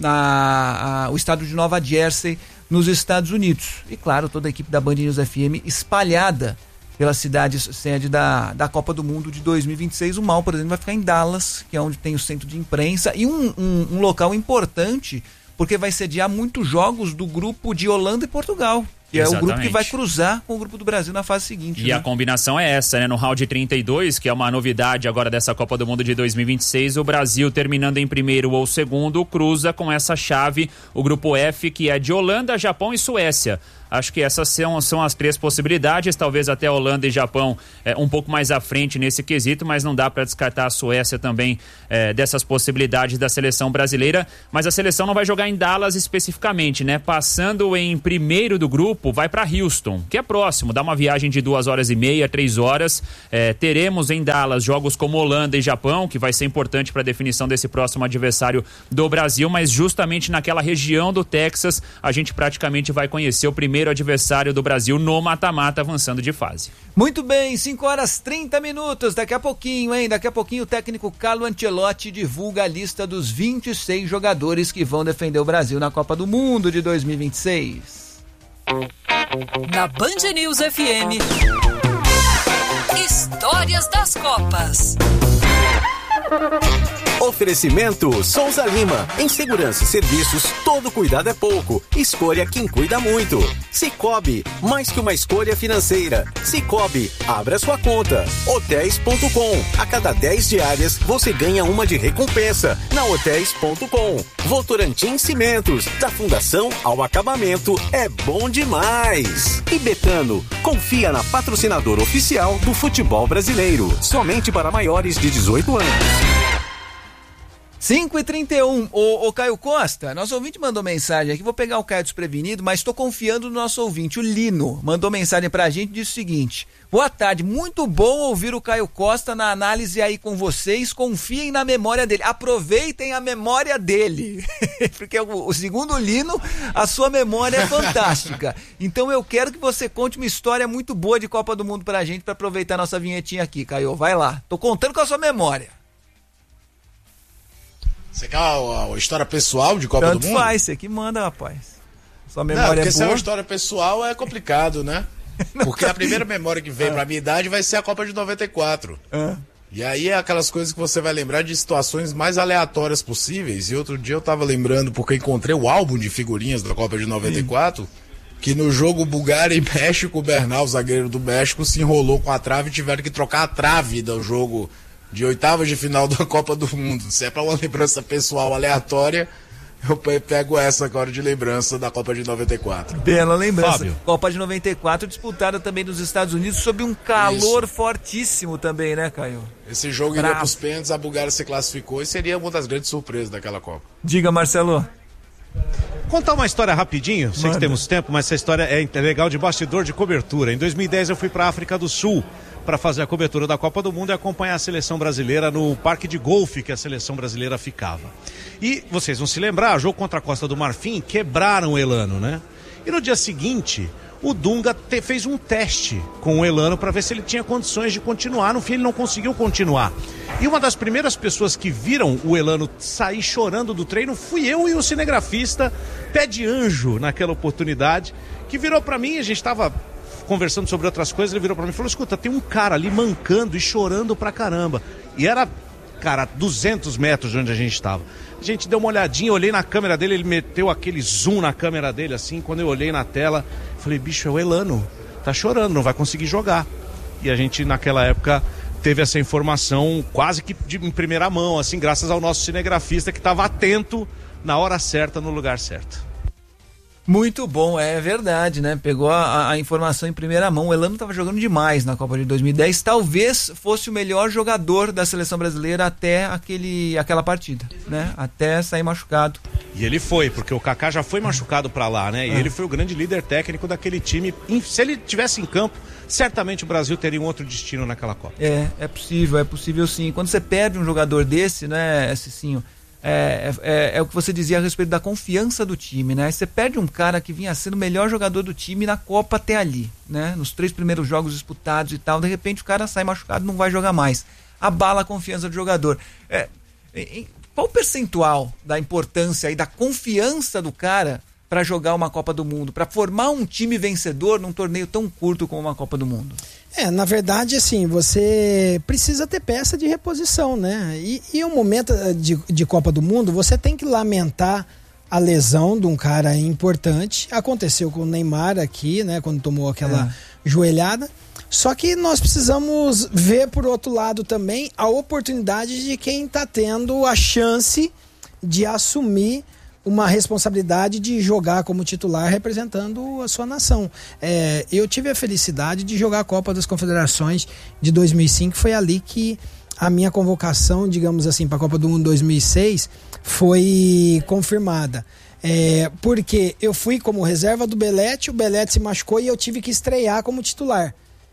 na, a, o estado de Nova Jersey nos Estados Unidos. E claro, toda a equipe da Band News F M espalhada pelas cidades sede da, da Copa do Mundo de dois mil e vinte e seis. O Mal, por exemplo, vai ficar em Dallas, que é onde tem o centro de imprensa, e um, um, um local importante, porque vai sediar muitos jogos do grupo de Holanda e Portugal, Que é o grupo que vai cruzar com o grupo do Brasil na fase seguinte. E né? a combinação é essa, né? No round trinta e dois, que é uma novidade agora dessa Copa do Mundo de dois mil e vinte e seis, o Brasil terminando em primeiro ou segundo, cruza com essa chave, o grupo F, que é de Holanda, Japão e Suécia. Acho que essas são, são as três possibilidades, talvez até Holanda e Japão é, um pouco mais à frente nesse quesito, mas não dá para descartar a Suécia também é, dessas possibilidades da seleção brasileira. Mas a seleção não vai jogar em Dallas especificamente, né? Passando em primeiro do grupo, vai para Houston, que é próximo, dá uma viagem de duas horas e meia, três horas. É, teremos em Dallas jogos como Holanda e Japão, que vai ser importante para a definição desse próximo adversário do Brasil, mas justamente naquela região do Texas, a gente praticamente vai conhecer o primeiro adversário do Brasil no mata-mata, avançando de fase. Muito bem, cinco horas e trinta minutos, daqui a pouquinho, hein? Daqui a pouquinho o técnico Carlo Ancelotti divulga a lista dos vinte e seis jogadores que vão defender o Brasil na Copa do Mundo de dois mil e vinte e seis. Na Band News F M, Histórias das Copas. Oferecimento Souza Lima. Em segurança e serviços, todo cuidado é pouco. Escolha quem cuida muito. Sicoob, mais que uma escolha financeira. Sicoob, abra sua conta. Hotéis ponto com. A cada dez diárias, você ganha uma de recompensa. Na Hotéis ponto com. Votorantim Cimentos. Da fundação ao acabamento, é bom demais. E Betano, confia na patrocinadora oficial do futebol brasileiro. Somente para maiores de dezoito anos. cinco e trinta e um, o, o Caio Costa, nosso ouvinte mandou mensagem aqui, vou pegar o Caio desprevenido, mas estou confiando no nosso ouvinte, o Lino, mandou mensagem pra gente e disse o seguinte: boa tarde, muito bom ouvir o Caio Costa na análise aí com vocês, confiem na memória dele, aproveitem a memória dele, porque o, o segundo o Lino, a sua memória é fantástica, então eu quero que você conte uma história muito boa de Copa do Mundo pra gente, pra aproveitar nossa vinhetinha aqui, Caio, vai lá, tô contando com a sua memória. Você quer a, a história pessoal de Copa Tanto do Mundo? faz, você que manda, rapaz. Sua memória não, porque é boa. se é uma história pessoal é complicado, né? Porque a primeira memória que vem ah. pra minha idade vai ser a Copa de noventa e quatro. Ah. E aí é aquelas coisas que você vai lembrar de situações mais aleatórias possíveis. E outro dia eu tava lembrando, porque encontrei o álbum de figurinhas da Copa de noventa e quatro, Sim. que no jogo Bulgária e México, o Bernal, zagueiro do México, se enrolou com a trave e tiveram que trocar a trave do jogo de oitavas de final da Copa do Mundo. Se é pra uma lembrança pessoal aleatória, eu pego essa agora de lembrança da Copa de noventa e quatro. Bela lembrança. Fábio. Copa de noventa e quatro disputada também nos Estados Unidos sob um calor Isso. fortíssimo também, né, Caio? Esse jogo Bravo. iria pros pênaltis, a Bulgária se classificou e seria uma das grandes surpresas daquela Copa. Diga, Marcelo. Contar uma história rapidinho, sei Manda. que temos tempo, mas essa história é legal, de bastidor de cobertura. Em dois mil e dez eu fui pra África do Sul para fazer a cobertura da Copa do Mundo e acompanhar a seleção brasileira no parque de golfe que a seleção brasileira ficava. E vocês vão se lembrar, jogo contra a Costa do Marfim, quebraram o Elano, né? E no dia seguinte, o Dunga te, fez um teste com o Elano para ver se ele tinha condições de continuar. No fim, ele não conseguiu continuar. E uma das primeiras pessoas que viram o Elano sair chorando do treino fui eu e o cinegrafista Pé de Anjo, naquela oportunidade, que virou para mim, a gente estava conversando sobre outras coisas, ele virou pra mim e falou: escuta, tem um cara ali mancando e chorando pra caramba. E era, cara, duzentos metros de onde a gente estava. A gente deu uma olhadinha, olhei na câmera dele, ele meteu aquele zoom na câmera dele assim, quando eu olhei na tela, falei: bicho, é o Elano, tá chorando, não vai conseguir jogar. E a gente naquela época teve essa informação quase que de, em primeira mão, assim, graças ao nosso cinegrafista que estava atento na hora certa, no lugar certo. Muito bom, é verdade, né? Pegou a, a informação em primeira mão. O Elano estava jogando demais na Copa de dois mil e dez. Talvez fosse o melhor jogador da seleção brasileira até aquele, aquela partida, né? Até sair machucado. E ele foi, porque o Kaká já foi machucado pra lá, né? E é. ele foi o grande líder técnico daquele time. Se ele tivesse em campo, certamente o Brasil teria um outro destino naquela Copa. É, é possível, é possível sim. Quando você perde um jogador desse, né, Cicinho? É, é, é o que você dizia a respeito da confiança do time, né? Você perde um cara que vinha sendo o melhor jogador do time na Copa até ali, né? Nos três primeiros jogos disputados e tal, de repente o cara sai machucado e não vai jogar mais. Abala a confiança do jogador. É, em, qual o percentual da importância e da confiança do cara para jogar uma Copa do Mundo, para formar um time vencedor num torneio tão curto como uma Copa do Mundo? É, na verdade, assim, você precisa ter peça de reposição, né? E, e um momento de, de Copa do Mundo, você tem que lamentar a lesão de um cara importante. Aconteceu com o Neymar aqui, né? Quando tomou aquela é. joelhada. Só que nós precisamos ver, por outro lado, também a oportunidade de quem está tendo a chance de assumir uma responsabilidade de jogar como titular representando a sua nação. É, eu tive a felicidade de jogar a Copa das Confederações de dois mil e cinco, foi ali que a minha convocação, digamos assim, para a Copa do Mundo dois mil e seis foi confirmada. É, porque eu fui como reserva do Belete, o Belete se machucou e eu tive que estrear como titular.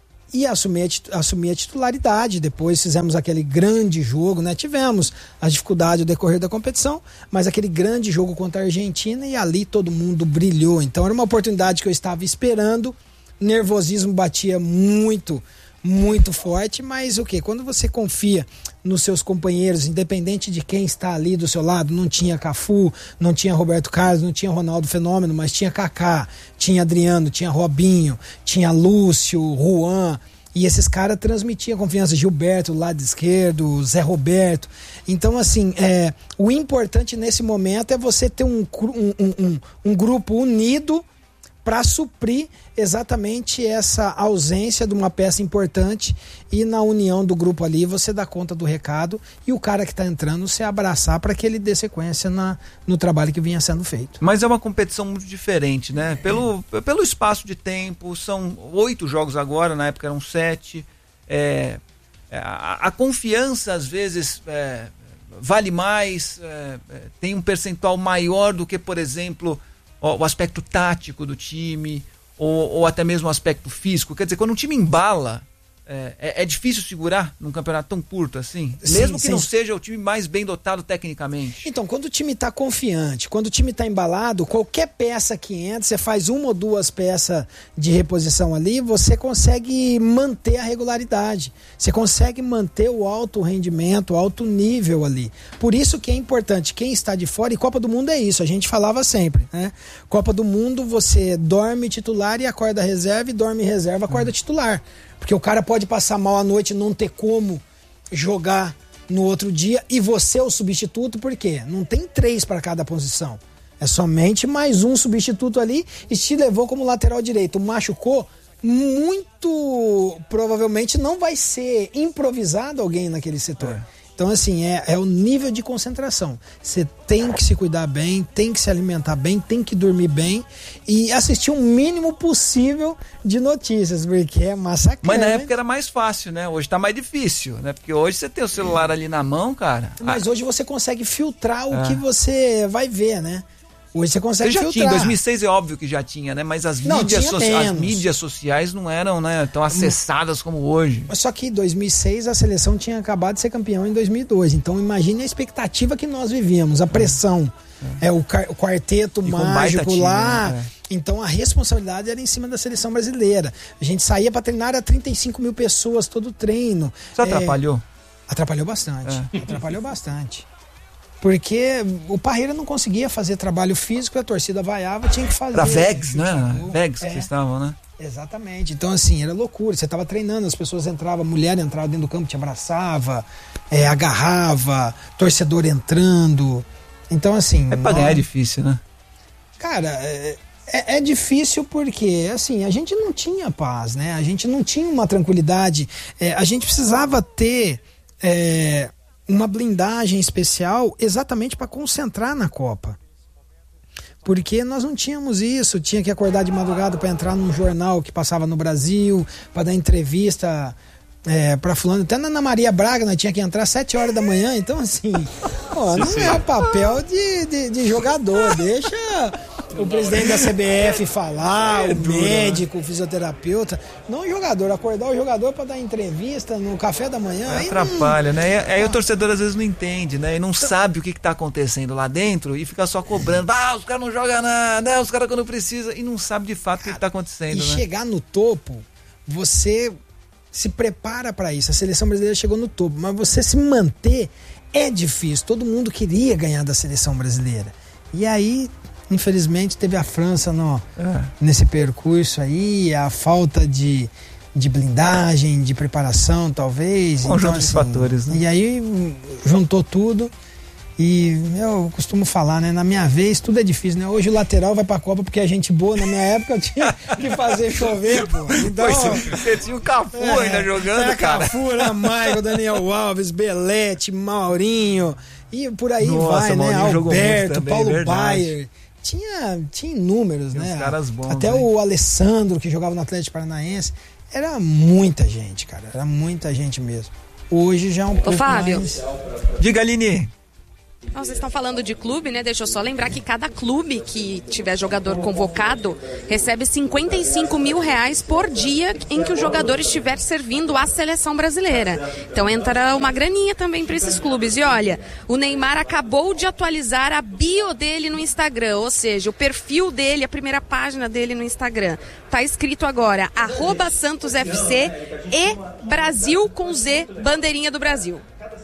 E assumir a, assumir a titularidade. Depois fizemos aquele grande jogo, né? Tivemos as dificuldades no decorrer da competição, mas aquele grande jogo contra a Argentina, e ali todo mundo brilhou. Então era uma oportunidade que eu estava esperando. Nervosismo batia muito, muito forte, mas o quê? Quando você confia nos seus companheiros, independente de quem está ali do seu lado, não tinha Cafu, não tinha Roberto Carlos, não tinha Ronaldo Fenômeno, mas tinha Kaká, tinha Adriano, tinha Robinho, tinha Lúcio, Juan, e esses caras transmitiam confiança, Gilberto do lado esquerdo, Zé Roberto. Então, assim, é, o importante nesse momento é você ter um, um, um, um grupo unido para suprir exatamente essa ausência de uma peça importante, e na união do grupo ali você dá conta do recado e o cara que está entrando se abraçar para que ele dê sequência na, no trabalho que vinha sendo feito. Mas é uma competição muito diferente, né? Pelo, pelo espaço de tempo, são oito jogos agora, na época eram sete. É, a, a confiança às vezes é, vale mais, é, tem um percentual maior do que, por exemplo, o aspecto tático do time, ou, ou até mesmo o aspecto físico. Quer dizer, quando um time embala, é, é, é difícil segurar num campeonato tão curto assim, sim, mesmo que sim. não seja o time mais bem dotado tecnicamente. Então, quando o time está confiante, quando o time está embalado, qualquer peça que entra, você faz uma ou duas peças de reposição ali, você consegue manter a regularidade, você consegue manter o alto rendimento, o alto nível ali. Por isso que é importante quem está de fora, e Copa do Mundo é isso, a gente falava sempre, né? Copa do Mundo você dorme titular e acorda reserva, e dorme reserva, acorda hum. titular. Porque o cara pode passar mal à noite e não ter como jogar no outro dia, e você é o substituto, por quê? Não tem três para cada posição. É somente mais um substituto ali, e te levou como lateral direito. Machucou, muito provavelmente não vai ser improvisado alguém naquele setor. É. Então, assim, é, é o nível de concentração. Você tem que se cuidar bem, tem que se alimentar bem, tem que dormir bem e assistir o mínimo possível de notícias, porque é massacrante. Mas na época era mais fácil, né? Hoje tá mais difícil, né? Porque hoje você tem o celular ali na mão, cara. Mas ah. hoje você consegue filtrar o é. que você vai ver, né? Hoje você consegue você já filtrar. Tinha, em dois mil e seis é óbvio que já tinha, né? Mas as, não, mídias, so as mídias sociais não eram, né, tão acessadas como hoje. Mas só que em dois mil e seis a seleção tinha acabado de ser campeão em dois mil e dois. Então imagine a expectativa que nós vivíamos, a pressão. É, é o, o quarteto e mágico time, lá. Né? É. Então a responsabilidade era em cima da seleção brasileira. A gente saía para treinar a trinta e cinco mil pessoas todo treino. Isso é, atrapalhou? Atrapalhou bastante. É. Atrapalhou bastante. Porque o Parreira não conseguia fazer trabalho físico, a torcida vaiava, tinha que fazer. Era Vegas, né? Vegas é, que vocês estavam, né? Exatamente. Então, assim, era loucura. Você estava treinando, as pessoas entravam, a mulher entrava dentro do campo, te abraçava, é, agarrava, torcedor entrando. Então, assim... É pra ganhar é difícil, né? Cara, é, é, é difícil porque, assim, a gente não tinha paz, né? A gente não tinha uma tranquilidade. É, a gente precisava ter... É, uma blindagem especial exatamente para concentrar na Copa. Porque nós não tínhamos isso, tinha que acordar de madrugada para entrar num jornal que passava no Brasil, para dar entrevista é, para fulano. Até na Ana Maria Braga nós tinha que entrar às sete horas da manhã, então assim, ó, não é o papel de, de, de jogador, deixa o presidente da C B F falar, o médico, o fisioterapeuta, não o jogador, acordar o jogador para dar entrevista no café da manhã. Aí atrapalha, não... né? Aí, aí o torcedor às vezes não entende, né? E não sabe o que está acontecendo lá dentro e fica só cobrando. Ah, os caras não jogam nada, os caras quando precisa, e não sabe de fato o que está acontecendo. E né? chegar no topo, você se prepara para isso. A seleção brasileira chegou no topo, mas você se manter é difícil. Todo mundo queria ganhar da seleção brasileira. E aí, infelizmente, teve a França no, é. nesse percurso aí, a falta de, de blindagem, de preparação, talvez. Um conjunto então, assim, de fatores, né? E aí juntou tudo E eu costumo falar, né? Na minha vez tudo é difícil, né? Hoje o lateral vai pra Copa porque a gente boa. Na minha época eu tinha que fazer chover, pô. Então, você tinha o Cafu é, ainda jogando, é, cara. Cafu, Maicon, Daniel Alves, Belete, Maurinho. E por aí Nossa, vai, né? Alberto, também, Paulo Baier. Tinha, tinha inúmeros, tinha né? Os caras bons, Até né? o Alessandro, que jogava no Atlético Paranaense. Era muita gente, cara. Era muita gente mesmo. Hoje já é um Ô, pouco Fábio. mais... Diga, Aline. Não, vocês estão falando de clube, né? Deixa eu só lembrar que cada clube que tiver jogador convocado recebe cinquenta e cinco mil reais por dia em que o jogador estiver servindo à seleção brasileira. Então entra uma graninha também para esses clubes. E olha, o Neymar acabou de atualizar a bio dele no Instagram, ou seja, o perfil dele, a primeira página dele no Instagram. Tá escrito agora, arroba Santos F C e Brasil com Z, bandeirinha do Brasil.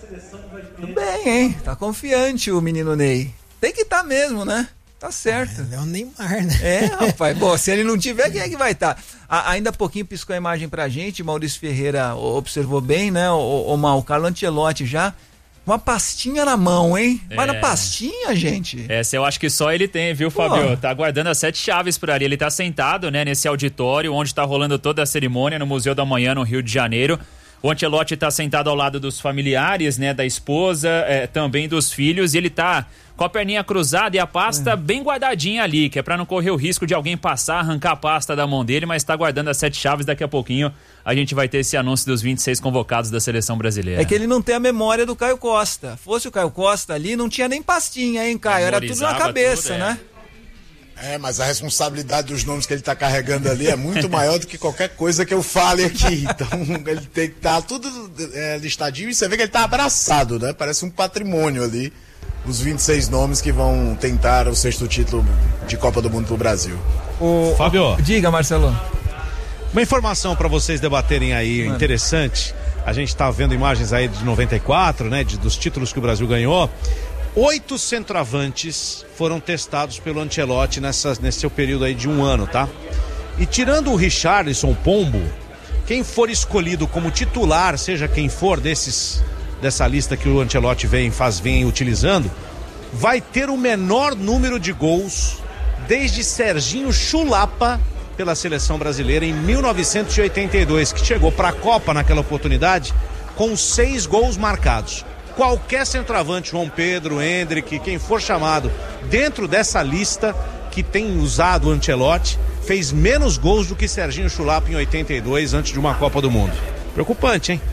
Tudo bem, hein? Tá confiante o menino Ney. Tem que estar tá mesmo, né? Tá certo. É o Neymar, né? É, rapaz. Bom, se ele não tiver, quem é que vai estar? Tá? Ainda há pouquinho piscou a imagem pra gente, Maurício Ferreira observou bem, né? O, o, o Carlo Ancelotti já, uma pastinha na mão, hein? É. Mas na pastinha, gente. Essa eu acho que só ele tem, viu, Pô. Fabio? Tá guardando as sete chaves por ali. Ele tá sentado, né, nesse auditório onde tá rolando toda a cerimônia no Museu da Manhã, no Rio de Janeiro. O Ancelotti está sentado ao lado dos familiares, né, da esposa, é, também dos filhos, e ele tá com a perninha cruzada e a pasta é. bem guardadinha ali, que é para não correr o risco de alguém passar, arrancar a pasta da mão dele, mas tá guardando as sete chaves. Daqui a pouquinho a gente vai ter esse anúncio dos vinte e seis convocados da seleção brasileira. É que ele não tem a memória do Caio Costa. Fosse o Caio Costa ali, não tinha nem pastinha, hein, Caio? Era tudo na cabeça, tudo, é. né? É, mas a responsabilidade dos nomes que ele está carregando ali é muito maior do que qualquer coisa que eu fale aqui. Então, ele tem que estar tá tudo é, listadinho e você vê que ele está abraçado, né? Parece um patrimônio ali, os vinte e seis nomes que vão tentar o sexto título de Copa do Mundo pro Brasil. O... Fábio. Diga, Marcelo. Uma informação para vocês debaterem aí, Mano. interessante. A gente está vendo imagens aí de noventa e quatro, né? De, dos títulos que o Brasil ganhou. Oito centroavantes foram testados pelo Ancelotti nessa, nesse seu período aí de um ano, tá? E tirando o Richarlison Pombo, quem for escolhido como titular, seja quem for desses, dessa lista que o Ancelotti vem, faz, vem utilizando, vai ter o menor número de gols desde Serginho Chulapa pela seleção brasileira em mil novecentos e oitenta e dois, que chegou para a Copa naquela oportunidade com seis gols marcados. Qualquer centroavante, João Pedro, Hendrick, quem for chamado dentro dessa lista que tem usado o Ancelotti, fez menos gols do que Serginho Chulapa em oitenta e dois, antes de uma Copa do Mundo. Preocupante, hein?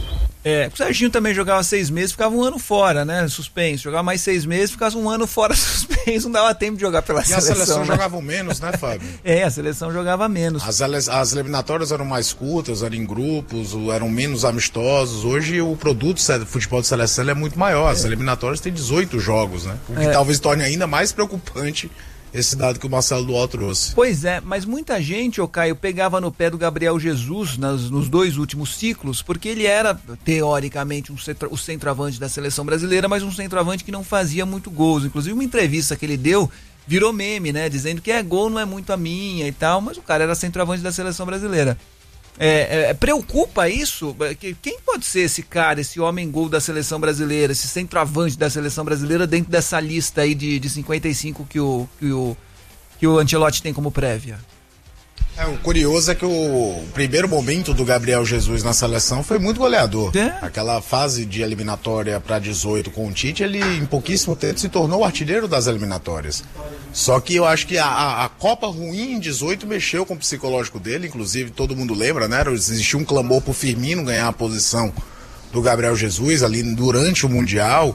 É, o Serginho também jogava seis meses, ficava um ano fora, né? Suspenso. Jogava mais seis meses, ficava um ano fora suspenso, não dava tempo de jogar pela e seleção. E a seleção né? jogava menos, né, Fábio? É, a seleção jogava menos. As, as eliminatórias eram mais curtas, eram em grupos, eram menos amistosos. Hoje o produto do futebol de seleção é muito maior. As é. eliminatórias têm dezoito jogos, né? O que é. talvez torne ainda mais preocupante esse dado que o Marcelo Dual trouxe. Pois é, mas muita gente, ô Caio, pegava no pé do Gabriel Jesus nas, nos dois últimos ciclos, porque ele era, teoricamente, um centro, o centroavante da seleção brasileira, mas um centroavante que não fazia muito gols. Inclusive, uma entrevista que ele deu virou meme, né? Dizendo que é gol não é muito a minha e tal, mas o cara era centroavante da seleção brasileira. É, é, preocupa isso? Quem pode ser esse cara, esse homem gol da seleção brasileira, esse centroavante da seleção brasileira dentro dessa lista aí de, de cinquenta e cinco que o, que, o, que o Ancelotti tem como prévia? É, o curioso é que o, o primeiro momento do Gabriel Jesus na seleção foi muito goleador. É? Aquela fase de eliminatória para dezoito com o Tite, ele em pouquíssimo tempo se tornou o artilheiro das eliminatórias. Só que eu acho que a, a, a Copa ruim em dezoito mexeu com o psicológico dele, inclusive todo mundo lembra, né? Existia um clamor pro Firmino ganhar a posição do Gabriel Jesus ali durante o Mundial.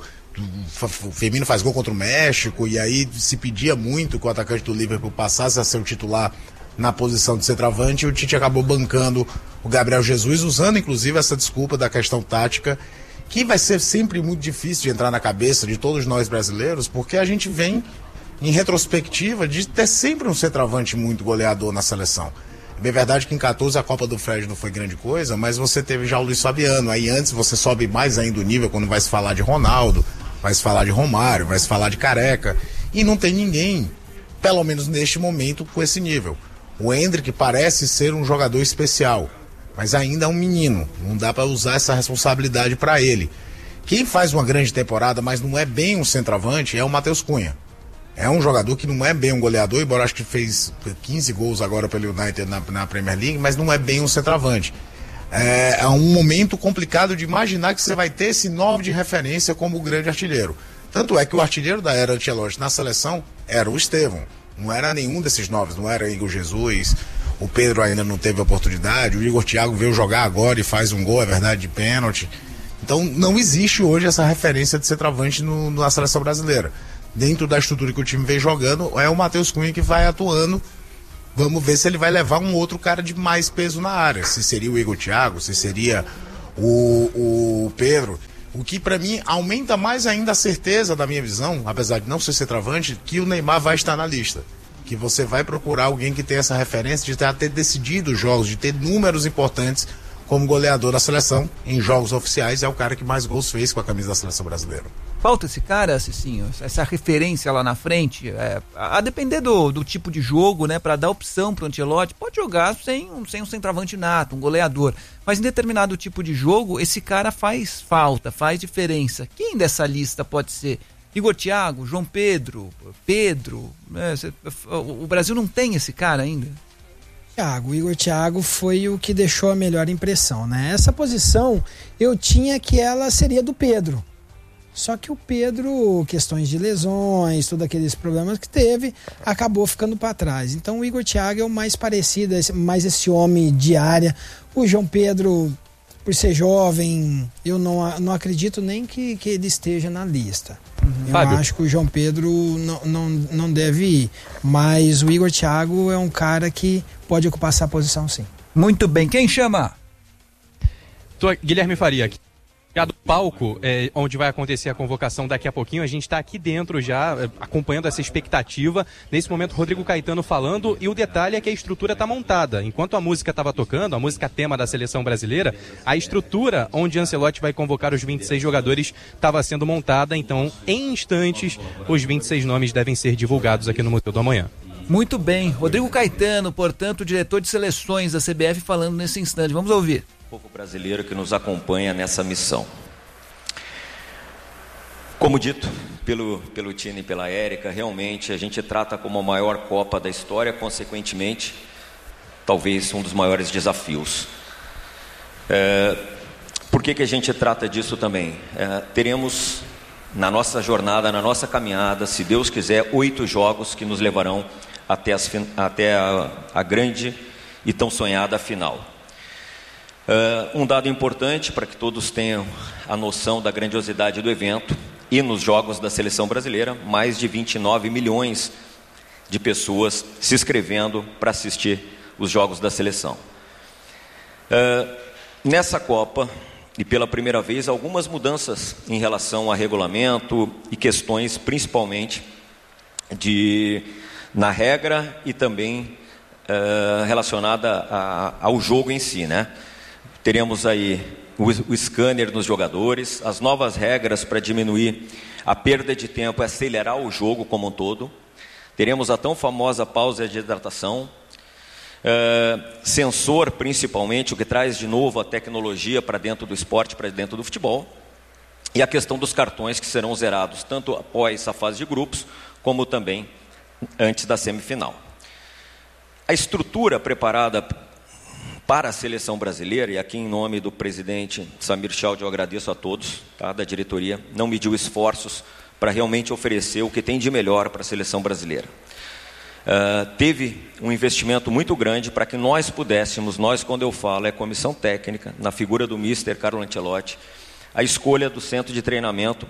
O Firmino faz gol contra o México e aí se pedia muito que o atacante do Liverpool passasse a ser o titular na posição de centroavante, e o Tite acabou bancando o Gabriel Jesus, usando inclusive essa desculpa da questão tática, que vai ser sempre muito difícil de entrar na cabeça de todos nós brasileiros, porque a gente vem em retrospectiva de ter sempre um centroavante muito goleador na seleção. É bem verdade que em quatorze a Copa do Fred não foi grande coisa, mas você teve já o Luiz Fabiano, aí antes você sobe mais ainda o nível quando vai se falar de Ronaldo, vai se falar de Romário, vai se falar de Careca, e não tem ninguém, pelo menos neste momento, com esse nível. O Hendrick parece ser um jogador especial, mas ainda é um menino, não dá para usar essa responsabilidade para ele. Quem faz uma grande temporada, mas não é bem um centroavante, é o Matheus Cunha. É um jogador que não é bem um goleador, embora acho que fez quinze gols agora pelo United na, na Premier League, mas não é bem um centroavante. É, é um momento complicado de imaginar que você vai ter esse nome de referência como o grande artilheiro. Tanto é que o artilheiro da era Ancelotti na seleção era o Estevão. Não era nenhum desses novos, não era Igor Jesus, o Pedro ainda não teve oportunidade, o Igor Thiago veio jogar agora e faz um gol, é verdade, de pênalti. Então não existe hoje essa referência de centroavante no, na seleção brasileira. Dentro da estrutura que o time vem jogando, é o Matheus Cunha que vai atuando. Vamos ver se ele vai levar um outro cara de mais peso na área. Se seria o Igor Thiago, se seria o, o Pedro. O que para mim aumenta mais ainda a certeza da minha visão, apesar de não ser centroavante, que o Neymar vai estar na lista. Que você vai procurar alguém que tenha essa referência de ter, ter decidido os jogos, de ter números importantes como goleador da seleção em jogos oficiais. É o cara que mais gols fez com a camisa da seleção brasileira. Falta esse cara, Cicinho, essa referência lá na frente, é, a depender do, do tipo de jogo, né, para dar opção para o Ancelotti, pode jogar sem, sem um centroavante nato, um goleador, mas em determinado tipo de jogo, esse cara faz falta, faz diferença. Quem dessa lista pode ser? Igor Thiago, João Pedro, Pedro, né, o Brasil não tem esse cara ainda? Thiago, o Igor Thiago foi o que deixou a melhor impressão, né? Essa posição eu tinha que ela seria do Pedro. Só que o Pedro, questões de lesões, todos aqueles problemas que teve, acabou ficando para trás. Então o Igor Thiago é o mais parecido, mais esse homem de área. O João Pedro, por ser jovem, eu não, não acredito nem que, que ele esteja na lista. Uhum. Eu Fábio. acho que o João Pedro não, não, não deve ir. Mas o Igor Thiago é um cara que pode ocupar essa posição, sim. Muito bem. Quem chama? Tô, Guilherme Faria aqui. Do palco, é, onde vai acontecer a convocação daqui a pouquinho, a gente está aqui dentro já, é, acompanhando essa expectativa. Nesse momento, Rodrigo Caetano falando, e o detalhe é que a estrutura está montada. Enquanto a música estava tocando, a música tema da seleção brasileira, a estrutura onde Ancelotti vai convocar os vinte e seis jogadores estava sendo montada. Então, em instantes, os vinte e seis nomes devem ser divulgados aqui no Museu do Amanhã. Muito bem. Rodrigo Caetano, portanto, diretor de seleções da C B F, falando nesse instante. Vamos ouvir. O povo brasileiro que nos acompanha nessa missão. Como dito pelo, pelo Tino e pela Érica, realmente a gente trata como a maior Copa da história, consequentemente, talvez um dos maiores desafios. É, por que que a gente trata disso também? É, teremos na nossa jornada, na nossa caminhada, se Deus quiser, oito jogos que nos levarão até, as, até a, a grande e tão sonhada final. Uh, um dado importante para que todos tenham a noção da grandiosidade do evento: e nos jogos da seleção brasileira, mais de vinte e nove milhões de pessoas se inscrevendo para assistir os jogos da seleção. Uh, nessa Copa, e pela primeira vez, algumas mudanças em relação a regulamento e questões principalmente de, na regra e também uh, relacionada a, ao jogo em si, né? Teremos aí o, o scanner nos jogadores, as novas regras para diminuir a perda de tempo e acelerar o jogo como um todo. Teremos a tão famosa pausa de hidratação, uh, sensor principalmente, o que traz de novo a tecnologia para dentro do esporte, para dentro do futebol. E a questão dos cartões que serão zerados tanto após a fase de grupos, como também antes da semifinal. A estrutura preparada para a seleção brasileira, e aqui em nome do presidente Samir Chaldi eu agradeço a todos, tá, da diretoria, não mediu esforços para realmente oferecer o que tem de melhor para a seleção brasileira. Uh, teve um investimento muito grande para que nós pudéssemos, nós quando eu falo é comissão técnica, na figura do mister Carlo Ancelotti, a escolha do centro de treinamento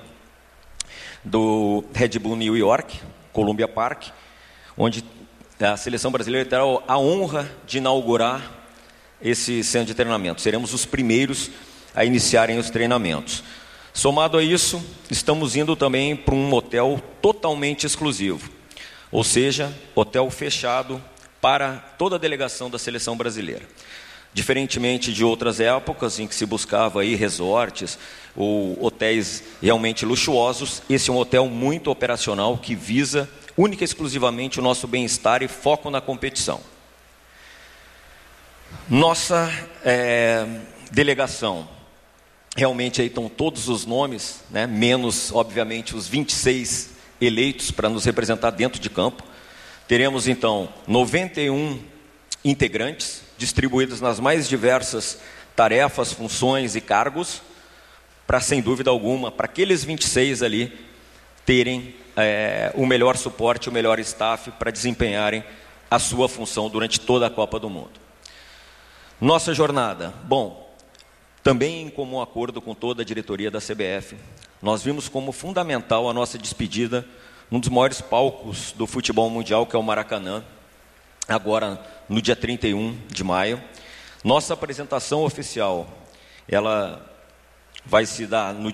do Red Bull New York, Columbia Park, onde a seleção brasileira terá a honra de inaugurar esse centro de treinamento. Seremos os primeiros a iniciarem os treinamentos. Somado a isso, estamos indo também para um hotel totalmente exclusivo, ou seja, hotel fechado para toda a delegação da seleção brasileira. Diferentemente de outras épocas em que se buscava aí resorts ou hotéis realmente luxuosos, esse é um hotel muito operacional que visa única e exclusivamente o nosso bem-estar e foco na competição. Nossa é, delegação realmente aí estão todos os nomes, né, menos, obviamente, os vinte e seis eleitos para nos representar dentro de campo. Teremos, então, noventa e um integrantes, distribuídos nas mais diversas tarefas, funções e cargos, para, sem dúvida alguma, para aqueles vinte e seis ali terem é, o melhor suporte, o melhor staff para desempenharem a sua função durante toda a Copa do Mundo. Nossa jornada, bom, também em comum acordo com toda a diretoria da C B F, nós vimos como fundamental a nossa despedida num dos maiores palcos do futebol mundial, que é o Maracanã, agora no dia trinta e um de maio. Nossa apresentação oficial, ela vai se dar no dia